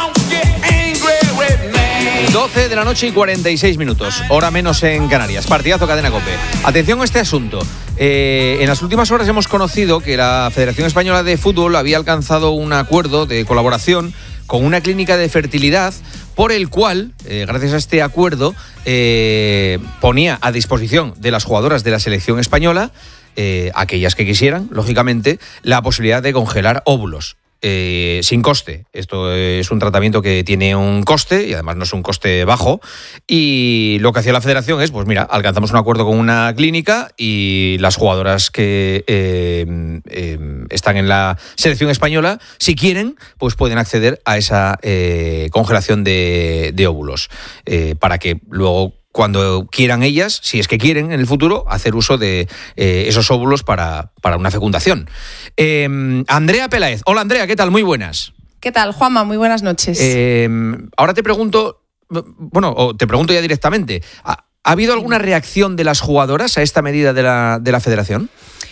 12 de la noche y 46 minutos, hora menos en Canarias. Partidazo Cadena COPE. Atención a este asunto. En las últimas horas hemos conocido que la Federación Española de Fútbol había alcanzado un acuerdo de colaboración con una clínica de fertilidad por el cual, gracias a este acuerdo, ponía a disposición de las jugadoras de la selección española, aquellas que quisieran, lógicamente, la posibilidad de congelar óvulos. sin coste. Esto es un tratamiento que tiene un coste y además no es un coste bajo. Y lo que hacía la federación es, pues mira, alcanzamos un acuerdo con una clínica y las jugadoras que están en la selección española, si quieren, pues pueden acceder a esa congelación de óvulos para que luego, cuando quieran ellas, si es que quieren en el futuro, hacer uso de esos óvulos para una fecundación. Andrea Peláez. Hola Andrea, ¿qué tal? Muy buenas. ¿Qué tal, Juanma? Muy buenas noches. Ahora te pregunto, o te pregunto ya directamente, ¿ha habido alguna reacción de las jugadoras a esta medida de la federación?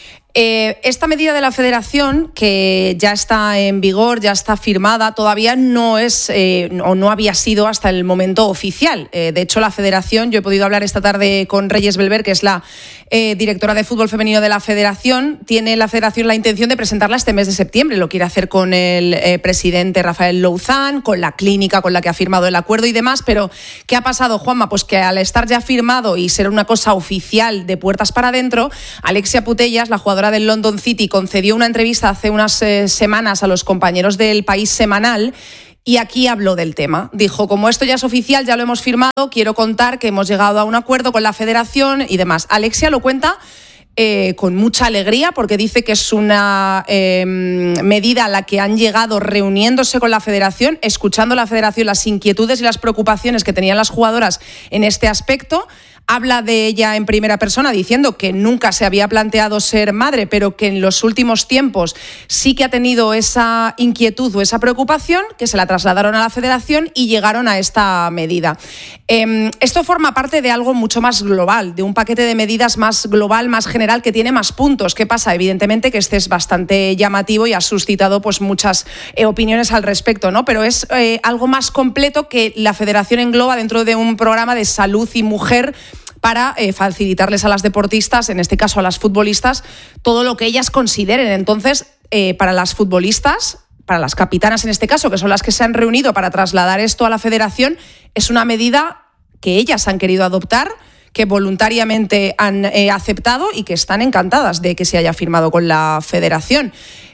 Esta medida de la Federación, que ya está en vigor, ya está firmada, todavía no es o no había sido hasta el momento oficial. De hecho, la Federación, yo he podido hablar esta tarde con Reyes Belver, que es la directora de fútbol femenino de la Federación. Tiene la Federación la intención de presentarla este mes de septiembre. Lo quiere hacer con el presidente Rafael Louzán, con la clínica con la que ha firmado el acuerdo y demás. Pero, ¿qué ha pasado, Juanma? Pues que al estar ya firmado y ser una cosa oficial de puertas para adentro, Alexia Putellas, la jugadora del London City, concedió una entrevista hace unas semanas a los compañeros del País Semanal y aquí habló del tema. Dijo, como esto ya es oficial, ya lo hemos firmado, quiero contar que hemos llegado a un acuerdo con la Federación y demás. Alexia lo cuenta con mucha alegría porque dice que es una medida a la que han llegado reuniéndose con la Federación, escuchando a la Federación las inquietudes y las preocupaciones que tenían las jugadoras en este aspecto. Habla de ella en primera persona diciendo que nunca se había planteado ser madre, pero que en los últimos tiempos sí que ha tenido esa inquietud o esa preocupación, que se la trasladaron a la Federación y llegaron a esta medida. Esto forma parte de algo mucho más global, de un paquete de medidas más global, más general, que tiene más puntos. ¿Qué pasa? Evidentemente que este es bastante llamativo y ha suscitado pues muchas opiniones al respecto, ¿no? Pero es algo más completo que la Federación engloba dentro de un programa de salud y mujer para facilitarles a las deportistas, en este caso a las futbolistas, todo lo que ellas consideren. Entonces, para las futbolistas, para las capitanas en este caso, que son las que se han reunido para trasladar esto a la Federación, es una medida que ellas han querido adoptar, que voluntariamente han aceptado y que están encantadas de que se haya firmado con la Federación.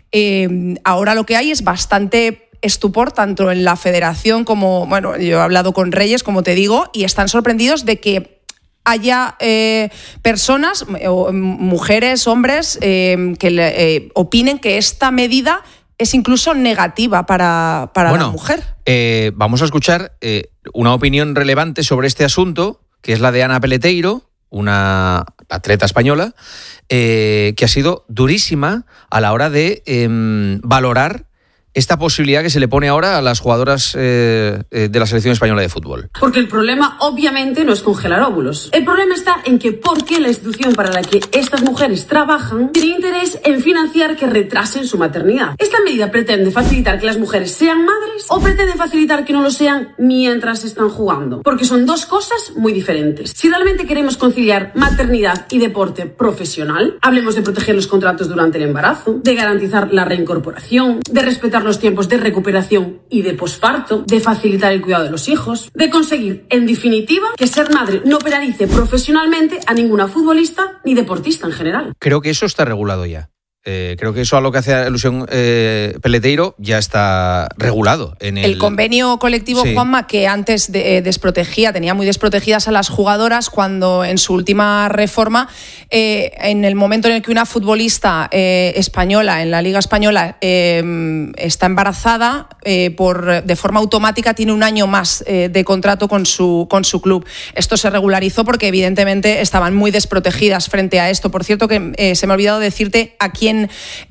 Ahora lo que hay es bastante estupor tanto en la Federación como, bueno, yo he hablado con Reyes, como te digo, y están sorprendidos de que haya personas, mujeres, hombres, que opinen que esta medida es incluso negativa para la mujer. Vamos a escuchar una opinión relevante sobre este asunto, que es la de Ana Peleteiro, una atleta española, que ha sido durísima a la hora de valorar esta posibilidad que se le pone ahora a las jugadoras de la selección española de fútbol. Porque el problema obviamente no es congelar óvulos. El problema está en que ¿por qué la institución para la que estas mujeres trabajan tiene interés en financiar que retrasen su maternidad? ¿Esta medida pretende facilitar que las mujeres sean madres o pretende facilitar que no lo sean mientras están jugando? Porque son dos cosas muy diferentes. Si realmente queremos conciliar maternidad y deporte profesional, hablemos de proteger los contratos durante el embarazo, de garantizar la reincorporación, de respetar los tiempos de recuperación y de posparto, de facilitar el cuidado de los hijos, de conseguir, en definitiva, que ser madre no penalice profesionalmente a ninguna futbolista ni deportista en general. Creo que eso está regulado ya. Creo que eso a lo que hace alusión Peleteiro ya está regulado. En el convenio colectivo, sí. Juanma, que antes tenía muy desprotegidas a las jugadoras, cuando en su última reforma, en el momento en el que una futbolista española, en la Liga Española, está embarazada, de forma automática tiene un año más de contrato con su club. Esto se regularizó porque evidentemente estaban muy desprotegidas frente a esto. Por cierto, que se me ha olvidado decirte a quién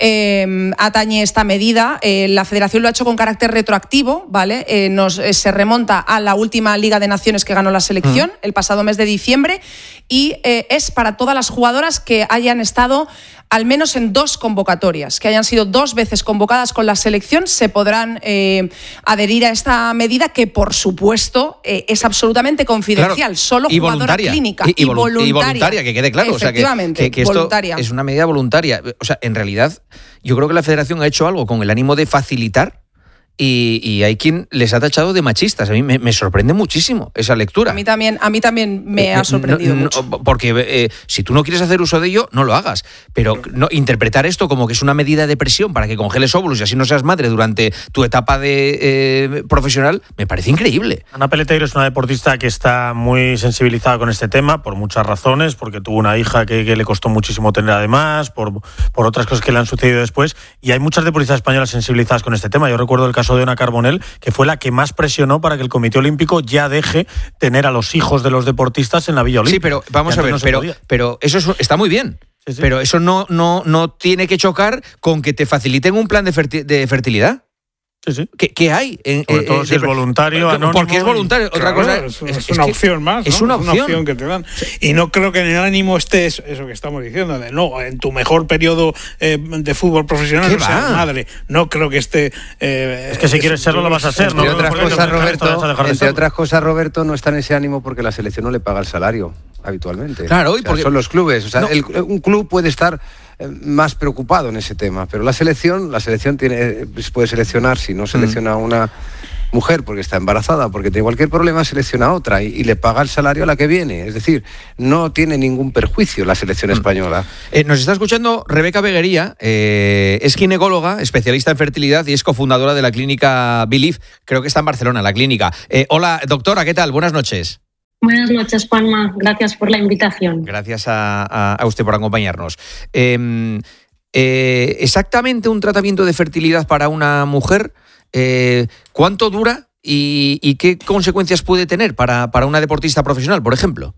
atañe esta medida. La Federación lo ha hecho con carácter retroactivo, ¿vale? Se remonta a la última Liga de Naciones que ganó la selección el pasado mes de diciembre y es para todas las jugadoras que hayan estado al menos en 2 convocatorias, que hayan sido 2 veces convocadas con la selección, se podrán adherir a esta medida que, por supuesto, es absolutamente confidencial. Claro, solo jugadora clínica y voluntaria. Que quede claro. Efectivamente, o sea, que voluntaria. Esto es una medida voluntaria. O sea, en realidad, yo creo que la Federación ha hecho algo con el ánimo de facilitar y hay quien les ha tachado de machistas. A mí me sorprende muchísimo esa lectura. A mí también me ha sorprendido mucho. Porque si tú no quieres hacer uso de ello, no lo hagas. Pero interpretar esto como que es una medida de presión para que congeles óvulos y así no seas madre durante tu etapa de profesional, me parece increíble. Ana Peleteiro es una deportista que está muy sensibilizada con este tema por muchas razones, porque tuvo una hija que le costó muchísimo tener además, por otras cosas que le han sucedido después, y hay muchas deportistas españolas sensibilizadas con este tema. Yo recuerdo el caso de Ana Carbonell, que fue la que más presionó para que el Comité Olímpico ya deje tener a los hijos de los deportistas en la Villa Olímpica. Sí, pero vamos a ver, pero eso está muy bien. Sí. Pero eso no tiene que chocar con que te faciliten un plan de fertilidad. Sí. ¿Qué hay? Sobre todo si es voluntario, anónimo. Porque es voluntario. Otra cosa es una opción más, ¿no? Es una opción que te dan. Y no creo que en el ánimo esté eso que estamos diciendo, de no, en tu mejor periodo de fútbol profesional no seas madre. No creo que esté... es que si quieres serlo lo vas a hacer, ¿no? Entre otras cosas, Roberto, no está en ese ánimo porque la selección no le paga el salario habitualmente. Claro, y porque son los clubes. O sea, un club puede estar más preocupado en ese tema, pero la selección puede seleccionar, si no selecciona a una mujer porque está embarazada, porque tiene cualquier problema, selecciona a otra y le paga el salario a la que viene. Es decir, no tiene ningún perjuicio la selección española. Nos está escuchando Rebeca Beguería, es ginecóloga, especialista en fertilidad y es cofundadora de la clínica Believe, creo que está en Barcelona, la clínica. Hola, doctora, ¿qué tal? Buenas noches. Buenas noches, Juanma. Gracias por la invitación. Gracias a usted por acompañarnos. Exactamente un tratamiento de fertilidad para una mujer, ¿cuánto dura y qué consecuencias puede tener para una deportista profesional, por ejemplo?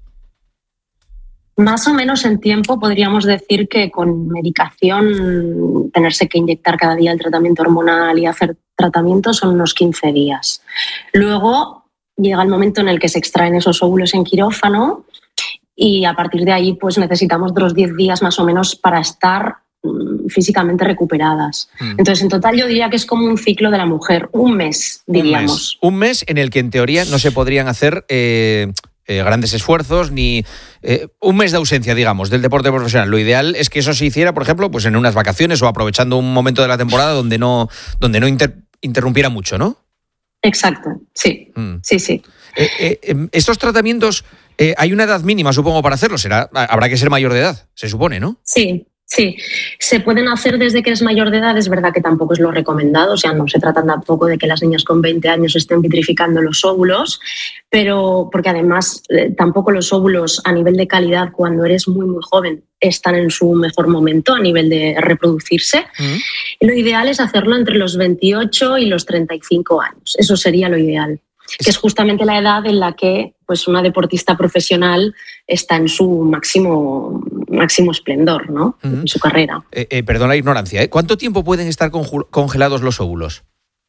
Más o menos en tiempo podríamos decir que con medicación, tenerse que inyectar cada día el tratamiento hormonal y hacer tratamientos son unos 15 días. Luego llega el momento en el que se extraen esos óvulos en quirófano y a partir de ahí pues necesitamos otros 10 días más o menos para estar físicamente recuperadas. Entonces, en total yo diría que es como un ciclo de la mujer, un mes, diríamos. Un mes en el que en teoría no se podrían hacer grandes esfuerzos ni un mes de ausencia, digamos, del deporte profesional. Lo ideal es que eso se hiciera, por ejemplo, pues en unas vacaciones o aprovechando un momento de la temporada donde no interrumpiera mucho, ¿no? Exacto, sí. Sí. Estos tratamientos, hay una edad mínima, supongo, para hacerlo. Habrá que ser mayor de edad, se supone, ¿no? Sí. Se pueden hacer desde que es mayor de edad. Es verdad que tampoco es lo recomendado. O sea, no se trata tampoco de que las niñas con 20 años estén vitrificando los óvulos, pero porque además tampoco los óvulos a nivel de calidad cuando eres muy, muy joven están en su mejor momento a nivel de reproducirse. Lo ideal es hacerlo entre los 28 y los 35 años. Eso sería lo ideal. Que es justamente la edad en la que pues, una deportista profesional está en su máximo esplendor, ¿no? En su carrera. Perdón la ignorancia, ¿cuánto tiempo pueden estar congelados los óvulos?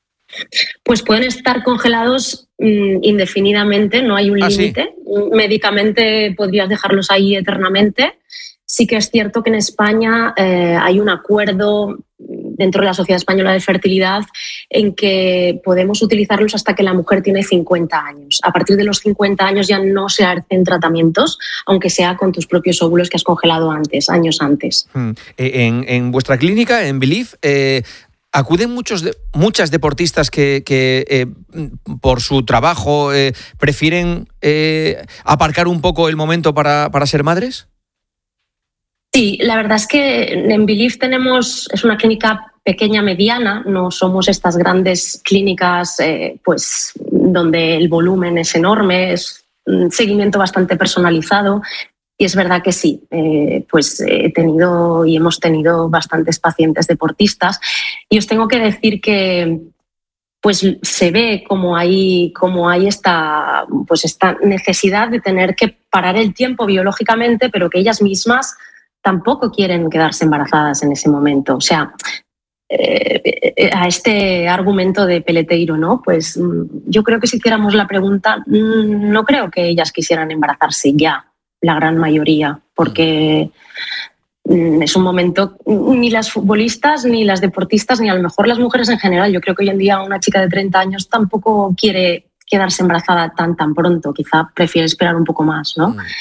Pues pueden estar congelados indefinidamente, no hay un límite. ¿Sí? Médicamente podrías dejarlos ahí eternamente. Sí que es cierto que en España hay un acuerdo dentro de la Sociedad Española de Fertilidad en que podemos utilizarlos hasta que la mujer tiene 50 años. A partir de los 50 años ya no se hacen tratamientos, aunque sea con tus propios óvulos que has congelado años antes. En vuestra clínica, en Believe, ¿acuden muchas deportistas que por su trabajo prefieren aparcar un poco el momento para ser madres? Sí, la verdad es que en Believe es una clínica pequeña, mediana, no somos estas grandes clínicas pues donde el volumen es enorme, es un seguimiento bastante personalizado y es verdad que sí, pues he tenido y hemos tenido bastantes pacientes deportistas y os tengo que decir que pues se ve como hay esta necesidad de tener que parar el tiempo biológicamente, pero que ellas mismas tampoco quieren quedarse embarazadas en ese momento. O sea, a este argumento de Peleteiro, ¿no? Pues yo creo que si hiciéramos la pregunta, no creo que ellas quisieran embarazarse ya, la gran mayoría, porque es un momento, ni las futbolistas, ni las deportistas, ni a lo mejor las mujeres en general. Yo creo que hoy en día una chica de 30 años tampoco quiere quedarse embarazada tan pronto, quizá prefiere esperar un poco más, ¿no?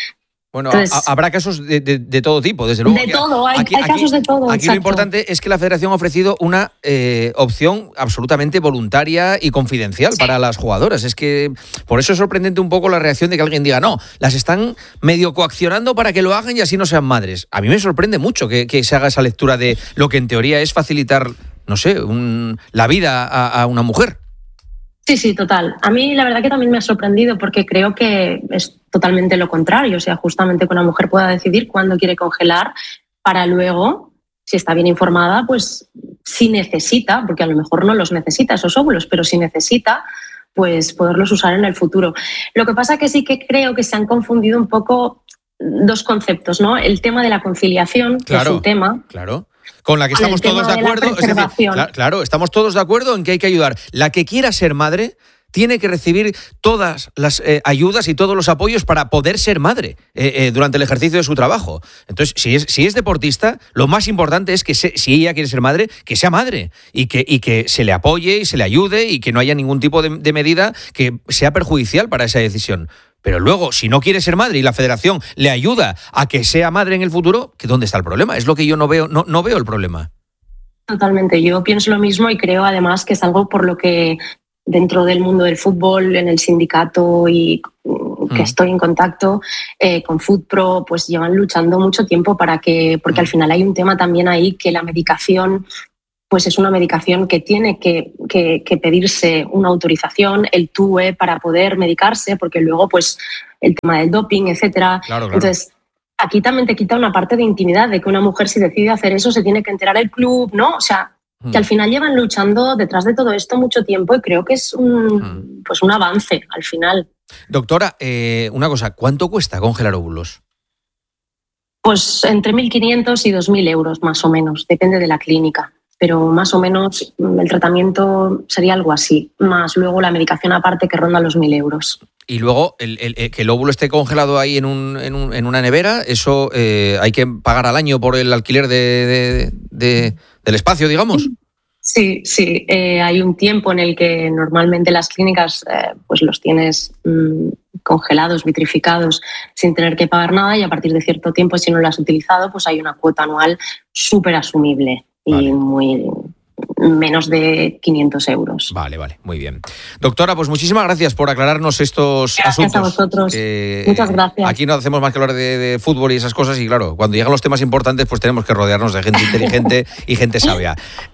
Bueno, entonces, habrá casos de todo tipo, desde luego. De todo, hay casos de todo. Aquí lo importante es que la Federación ha ofrecido una opción absolutamente voluntaria y confidencial para las jugadoras. Es que por eso es sorprendente un poco la reacción de que alguien diga, no, las están medio coaccionando para que lo hagan y así no sean madres. A mí me sorprende mucho que se haga esa lectura de lo que en teoría es facilitar, no sé, la vida a una mujer. Sí, total. A mí la verdad que también me ha sorprendido porque creo que es totalmente lo contrario. O sea, justamente que una mujer pueda decidir cuándo quiere congelar para luego, si está bien informada, pues si necesita, porque a lo mejor no los necesita esos óvulos, pero si necesita, pues poderlos usar en el futuro. Lo que pasa que sí que creo que se han confundido un poco dos conceptos, ¿no? El tema de la conciliación, que es un tema... Claro. Con la que estamos todos de acuerdo. Es decir, claro, estamos todos de acuerdo en que hay que ayudar. La que quiera ser madre tiene que recibir todas las ayudas y todos los apoyos para poder ser madre durante el ejercicio de su trabajo. Entonces, si es deportista, lo más importante es que si ella quiere ser madre, que sea madre y que se le apoye y se le ayude y que no haya ningún tipo de medida que sea perjudicial para esa decisión. Pero luego, si no quiere ser madre y la Federación le ayuda a que sea madre en el futuro, ¿dónde está el problema? Es lo que yo no veo el problema. Totalmente, yo pienso lo mismo y creo además que es algo por lo que dentro del mundo del fútbol, en el sindicato y que estoy en contacto con FootPro, pues llevan luchando mucho tiempo porque al final hay un tema también ahí que la medicación... pues es una medicación que tiene que pedirse una autorización, el TUE, para poder medicarse, porque luego pues el tema del doping, etcétera. Claro. Entonces, aquí también te quita una parte de intimidad, de que una mujer si decide hacer eso se tiene que enterar el club, ¿no? O sea, que al final llevan luchando detrás de todo esto mucho tiempo y creo que es un avance al final. Doctora, una cosa, ¿cuánto cuesta congelar óvulos? Pues entre 1.500 y 2.000 euros más o menos, depende de la clínica. Pero más o menos el tratamiento sería algo así, más luego la medicación aparte que ronda los 1.000 euros. Y luego, que el óvulo esté congelado ahí en una nevera, ¿eso hay que pagar al año por el alquiler del espacio, digamos? Sí. Hay un tiempo en el que normalmente las clínicas pues los tienes congelados, vitrificados, sin tener que pagar nada, y a partir de cierto tiempo, si no lo has utilizado, pues hay una cuota anual súper asumible. Vale. Y muy menos de 500 euros. Vale, muy bien. Doctora, pues muchísimas gracias por aclararnos estos asuntos. Gracias a vosotros. Muchas gracias. Aquí no hacemos más que hablar de fútbol y esas cosas, y claro, cuando llegan los temas importantes, pues tenemos que rodearnos de gente inteligente y gente sabia.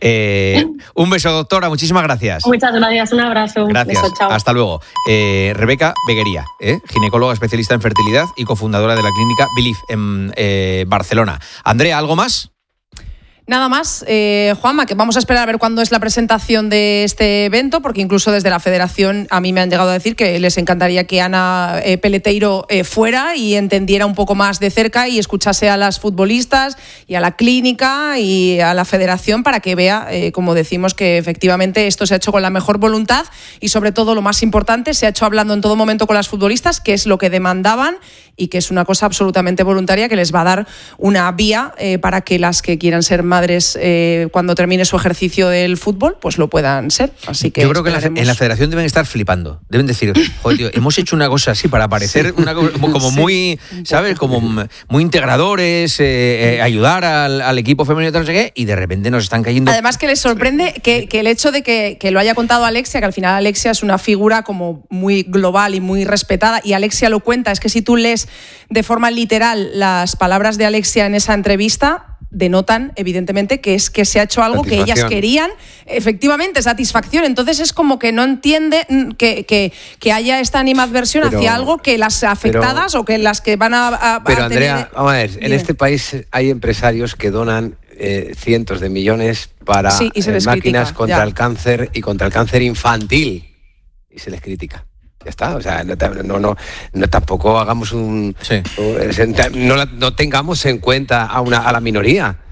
Un beso, doctora, muchísimas gracias. Muchas gracias, un abrazo. Gracias, beso, chao. Hasta luego. Rebeca Beguería, ginecóloga especialista en fertilidad y cofundadora de la clínica Belief en Barcelona. Andrea, ¿algo más? Nada más, Juanma, que vamos a esperar a ver cuándo es la presentación de este evento, porque incluso desde la Federación a mí me han llegado a decir que les encantaría que Ana Peleteiro fuera y entendiera un poco más de cerca y escuchase a las futbolistas y a la clínica y a la Federación para que vea, como decimos, que efectivamente esto se ha hecho con la mejor voluntad y, sobre todo, lo más importante, se ha hecho hablando en todo momento con las futbolistas, que es lo que demandaban y que es una cosa absolutamente voluntaria que les va a dar una vía para que las que quieran ser madres cuando termine su ejercicio del fútbol, pues lo puedan ser. Así que yo creo que en la Federación deben estar flipando. Deben decir, joder, tío, hemos hecho una cosa así para parecer como muy, ¿sabes? Como muy integradores, ayudar al equipo femenino, no sé qué, y de repente nos están cayendo. Además que les sorprende que el hecho de que lo haya contado Alexia, que al final Alexia es una figura como muy global y muy respetada, y Alexia lo cuenta, es que si tú lees de forma literal las palabras de Alexia en esa entrevista, denotan evidentemente que se ha hecho algo que ellas querían, efectivamente, satisfacción. Entonces es como que no entiende que haya esta animadversión hacia algo que las afectadas o que las que van a pero Andrea, tener... vamos a ver, en este país hay empresarios que donan cientos de millones para máquinas contra el cáncer y contra el cáncer infantil, y se les critica. Ya está, o sea, no tampoco hagamos no tengamos en cuenta a la minoría.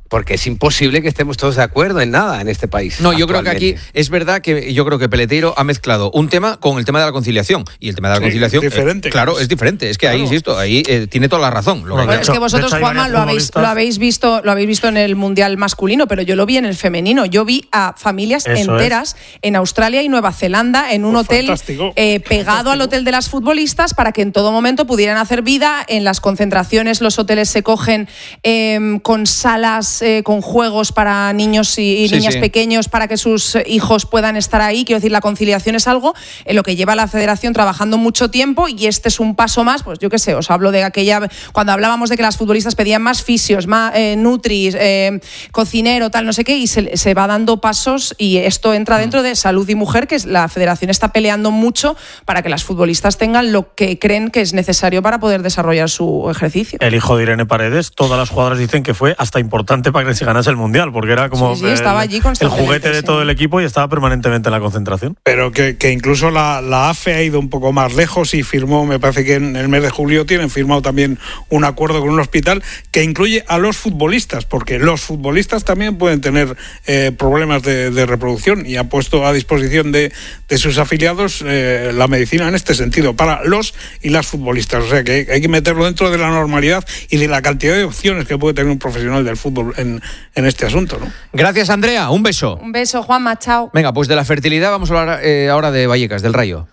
porque es imposible que estemos todos de acuerdo en nada en este país. No, yo creo que aquí es verdad que yo creo que Peleteiro ha mezclado un tema con el tema de la conciliación. Y el tema de la conciliación, es diferente. Claro, es diferente. Es que ahí, insisto, ahí tiene toda la razón. Es que vosotros, Juanma, lo habéis visto en el Mundial masculino, pero yo lo vi en el femenino. Yo vi a familias enteras en Australia y Nueva Zelanda en un hotel pegado al hotel de las futbolistas para que en todo momento pudieran hacer vida. En las concentraciones los hoteles se cogen con salas, con juegos para niños y niñas pequeños para que sus hijos puedan estar ahí. Quiero decir, la conciliación es algo en lo que lleva la Federación trabajando mucho tiempo, y este es un paso más. Pues yo qué sé, os hablo de aquella, cuando hablábamos de que las futbolistas pedían más fisios, más nutris, cocinero, tal, no sé qué, y se va dando pasos, y esto entra dentro de salud y mujer, que la Federación está peleando mucho para que las futbolistas tengan lo que creen que es necesario para poder desarrollar su ejercicio. El hijo de Irene Paredes, todas las jugadoras dicen que fue hasta importante para que se ganase el Mundial, porque era como estaba allí el juguete de todo el equipo y estaba permanentemente en la concentración. Pero que incluso la AFE ha ido un poco más lejos y firmó, me parece que en el mes de julio tienen firmado también un acuerdo con un hospital que incluye a los futbolistas, porque los futbolistas también pueden tener problemas de reproducción, y ha puesto a disposición de sus afiliados la medicina en este sentido, para los y las futbolistas. O sea que hay que meterlo dentro de la normalidad y de la cantidad de opciones que puede tener un profesional del fútbol en este asunto, ¿no? Gracias, Andrea. Un beso. Un beso, Juanma. Chao. Venga, pues de la fertilidad vamos a hablar ahora de Vallecas, del Rayo.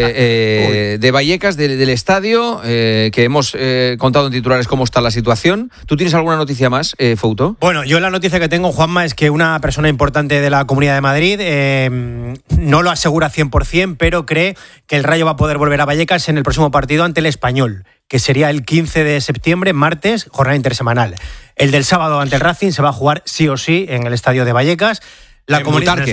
De Vallecas, del estadio, que hemos contado en titulares cómo está la situación. ¿Tú tienes alguna noticia más, Fouto? Bueno, yo la noticia que tengo, Juanma, es que una persona importante de la Comunidad de Madrid no lo asegura 100%, pero cree que el Rayo va a poder volver a Vallecas en el próximo partido ante el Español, que sería el 15 de septiembre, martes, jornada intersemanal. El del sábado ante el Racing se va a jugar sí o sí en el estadio de Vallecas. En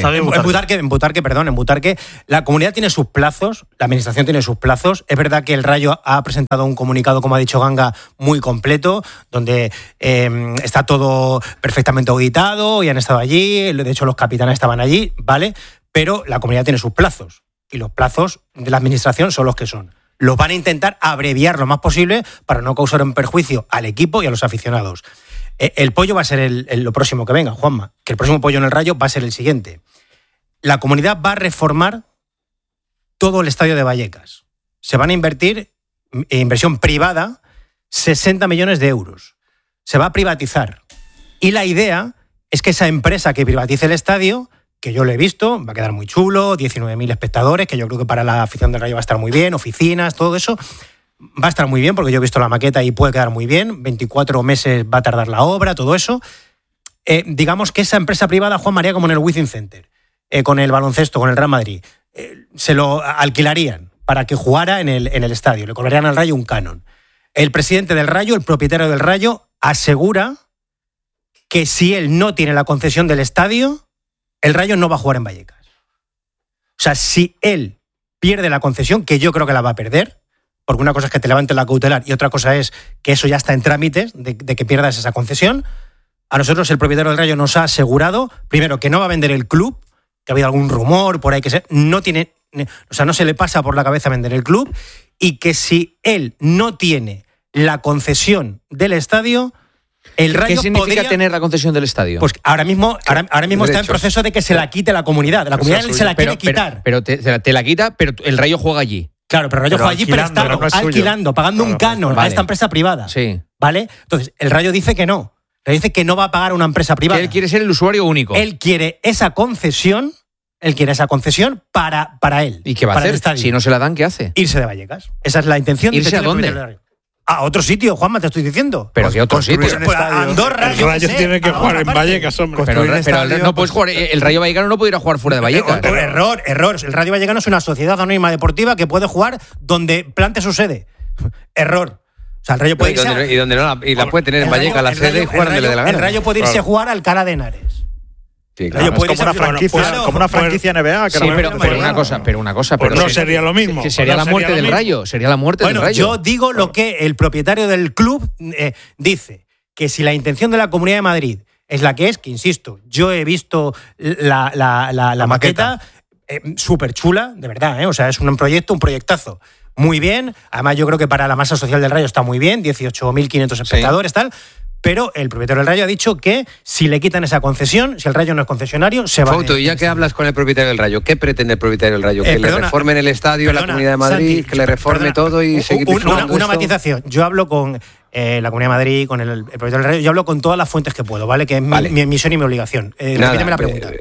Butarque. La comunidad tiene sus plazos, la administración tiene sus plazos. Es verdad que el Rayo ha presentado un comunicado, como ha dicho Ganga, muy completo, donde está todo perfectamente auditado y han estado allí. De hecho, los capitanes estaban allí, ¿vale? Pero la comunidad tiene sus plazos, y los plazos de la administración son los que son. Los van a intentar abreviar lo más posible para no causar un perjuicio al equipo y a los aficionados. El pollo va a ser lo próximo que venga, Juanma, que el próximo pollo en el Rayo va a ser el siguiente. La comunidad va a reformar todo el estadio de Vallecas. Se van a invertir, inversión privada, 60 millones de euros. Se va a privatizar. Y la idea es que esa empresa que privatice el estadio, que yo lo he visto, va a quedar muy chulo, 19.000 espectadores, que yo creo que para la afición del Rayo va a estar muy bien, oficinas, todo eso, va a estar muy bien, porque yo he visto la maqueta y puede quedar muy bien, 24 meses va a tardar la obra, todo eso. Digamos que esa empresa privada, Juan María, como en el Wizzing Center, con el baloncesto, con el Real Madrid, se lo alquilarían para que jugara en el estadio, le cobrarían al Rayo un canon. El presidente del Rayo, el propietario del Rayo, asegura que si él no tiene la concesión del estadio, el Rayo no va a jugar en Vallecas. O sea, si él pierde la concesión, que yo creo que la va a perder, porque una cosa es que te levanten la cautelar y otra cosa es que eso ya está en trámites de que pierdas esa concesión, a nosotros el propietario del Rayo nos ha asegurado, primero, que no va a vender el club, que ha habido algún rumor por ahí que no se le pasa por la cabeza vender el club, y que si él no tiene la concesión del estadio, el Rayo ¿Qué significa tener la concesión del estadio? Pues ahora mismo está en proceso de que se la quite la comunidad. La comunidad se la quiere quitar. Pero te la quita, pero el Rayo juega allí. Claro, pero el Rayo juega allí prestado, alquilando, pagando un canon a esta empresa privada. Sí. ¿Vale? Entonces, el Rayo dice que no. El Rayo dice que no va a pagar a una empresa privada. Que él quiere ser el usuario único. Él quiere esa concesión para él. ¿Y qué va a hacer? Si no se la dan, ¿qué hace? Irse de Vallecas. Esa es la intención. ¿Irse a dónde? A otro sitio, Juanma, te estoy diciendo. ¿Pero qué otro sitio? Pues Andorra. El Rayo tiene que jugar en Vallecas, hombre. Pero no puedes jugar. El Rayo Vallecano no puede ir a jugar fuera de Vallecas. Error. El Rayo Vallecano es una sociedad anónima deportiva que puede jugar donde plante su sede. Error. O sea, el Rayo puede irse la puede tener en Vallecas la sede y jugar donde le dé la gana. El Rayo puede irse a jugar al Alcalá de Henares. Sí, claro. Es como una franquicia NBA. Sí, pero una cosa. Pues no sería lo mismo. Que sería la muerte del Rayo. Sería la muerte del Rayo. Yo digo lo que el propietario del club dice, que si la intención de la Comunidad de Madrid es la que es, que insisto, yo he visto la maqueta súper chula, de verdad, o sea, es un proyectazo. Muy bien, además yo creo que para la masa social del Rayo está muy bien, 18.500 espectadores, tal. pero el propietario del Rayo ha dicho que si le quitan esa concesión, si el Rayo no es concesionario, se va. Fouto, y ya que hablas con el propietario del Rayo, ¿qué pretende el propietario del Rayo? ¿Que le reformen el estadio, la Comunidad de Madrid, Santi, que le reforme todo y seguir disfrutando una matización. Yo hablo con la Comunidad de Madrid, con el propietario del Rayo, yo hablo con todas las fuentes que puedo, ¿vale? Que es mi misión y mi obligación. Repíteme la pregunta.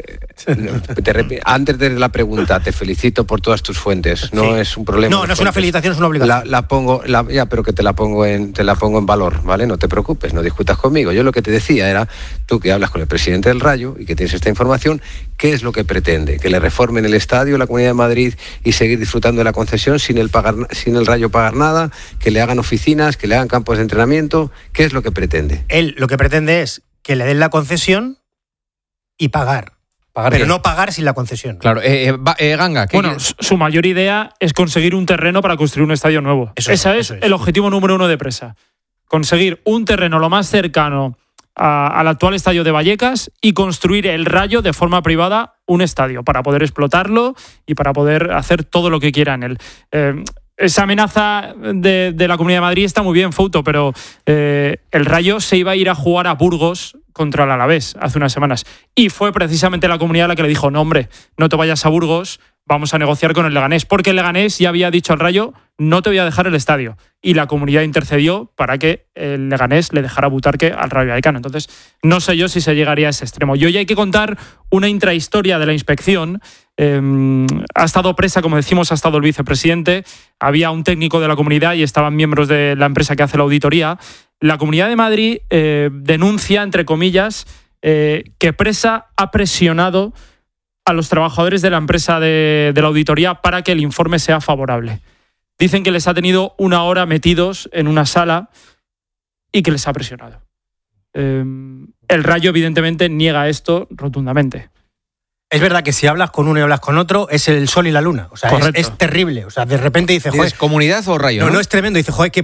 Antes de la pregunta, te felicito por todas tus fuentes. No es un problema. No es una felicitación, es una obligación. La pongo, pero que te la pongo en valor, ¿vale? No te preocupes, no discutas conmigo. Yo lo que te decía era, tú que hablas con el presidente del Rayo y que tienes esta información, ¿qué es lo que pretende? ¿Que le reformen el estadio, la Comunidad de Madrid y seguir disfrutando de la concesión sin el Rayo pagar nada? ¿Que le hagan oficinas, que le hagan campos de entrenamiento? ¿Qué es lo que pretende? Él lo que pretende es que le den la concesión y pagar. Pero no pagar sin la concesión. Claro, Ganga. Bueno, su mayor idea es conseguir un terreno para construir un estadio nuevo. Ese es el objetivo número 1 de Presa. Conseguir un terreno lo más cercano al actual estadio de Vallecas y construir el Rayo de forma privada un estadio para poder explotarlo y para poder hacer todo lo que quiera en él. Esa amenaza de la Comunidad de Madrid está muy bien, Fouto, pero el Rayo se iba a ir a jugar a Burgos contra el Alavés hace unas semanas. Y fue precisamente la Comunidad la que le dijo, no, hombre, no te vayas a Burgos, vamos a negociar con el Leganés. Porque el Leganés ya había dicho al Rayo, no te voy a dejar el estadio. Y la Comunidad intercedió para que el Leganés le dejara Butarque al Rayo Vallecano. Entonces, no sé yo si se llegaría a ese extremo. Y hoy hay que contar una intrahistoria de la inspección. Ha estado Presa, como decimos, ha estado el vicepresidente, había un técnico de la Comunidad y estaban miembros de la empresa que hace la auditoría. La Comunidad de Madrid denuncia, entre comillas, que Presa ha presionado a los trabajadores de la empresa de la auditoría para que el informe sea favorable. Dicen que les ha tenido 1 hora metidos en una sala y que les ha presionado. El Rayo, evidentemente, niega esto rotundamente. Es verdad que si hablas con uno y hablas con otro, es el sol y la luna. O sea, es terrible. O sea, de repente dices, joder. ¿Es Comunidad o Rayo? No, es tremendo. Dices, joder, qué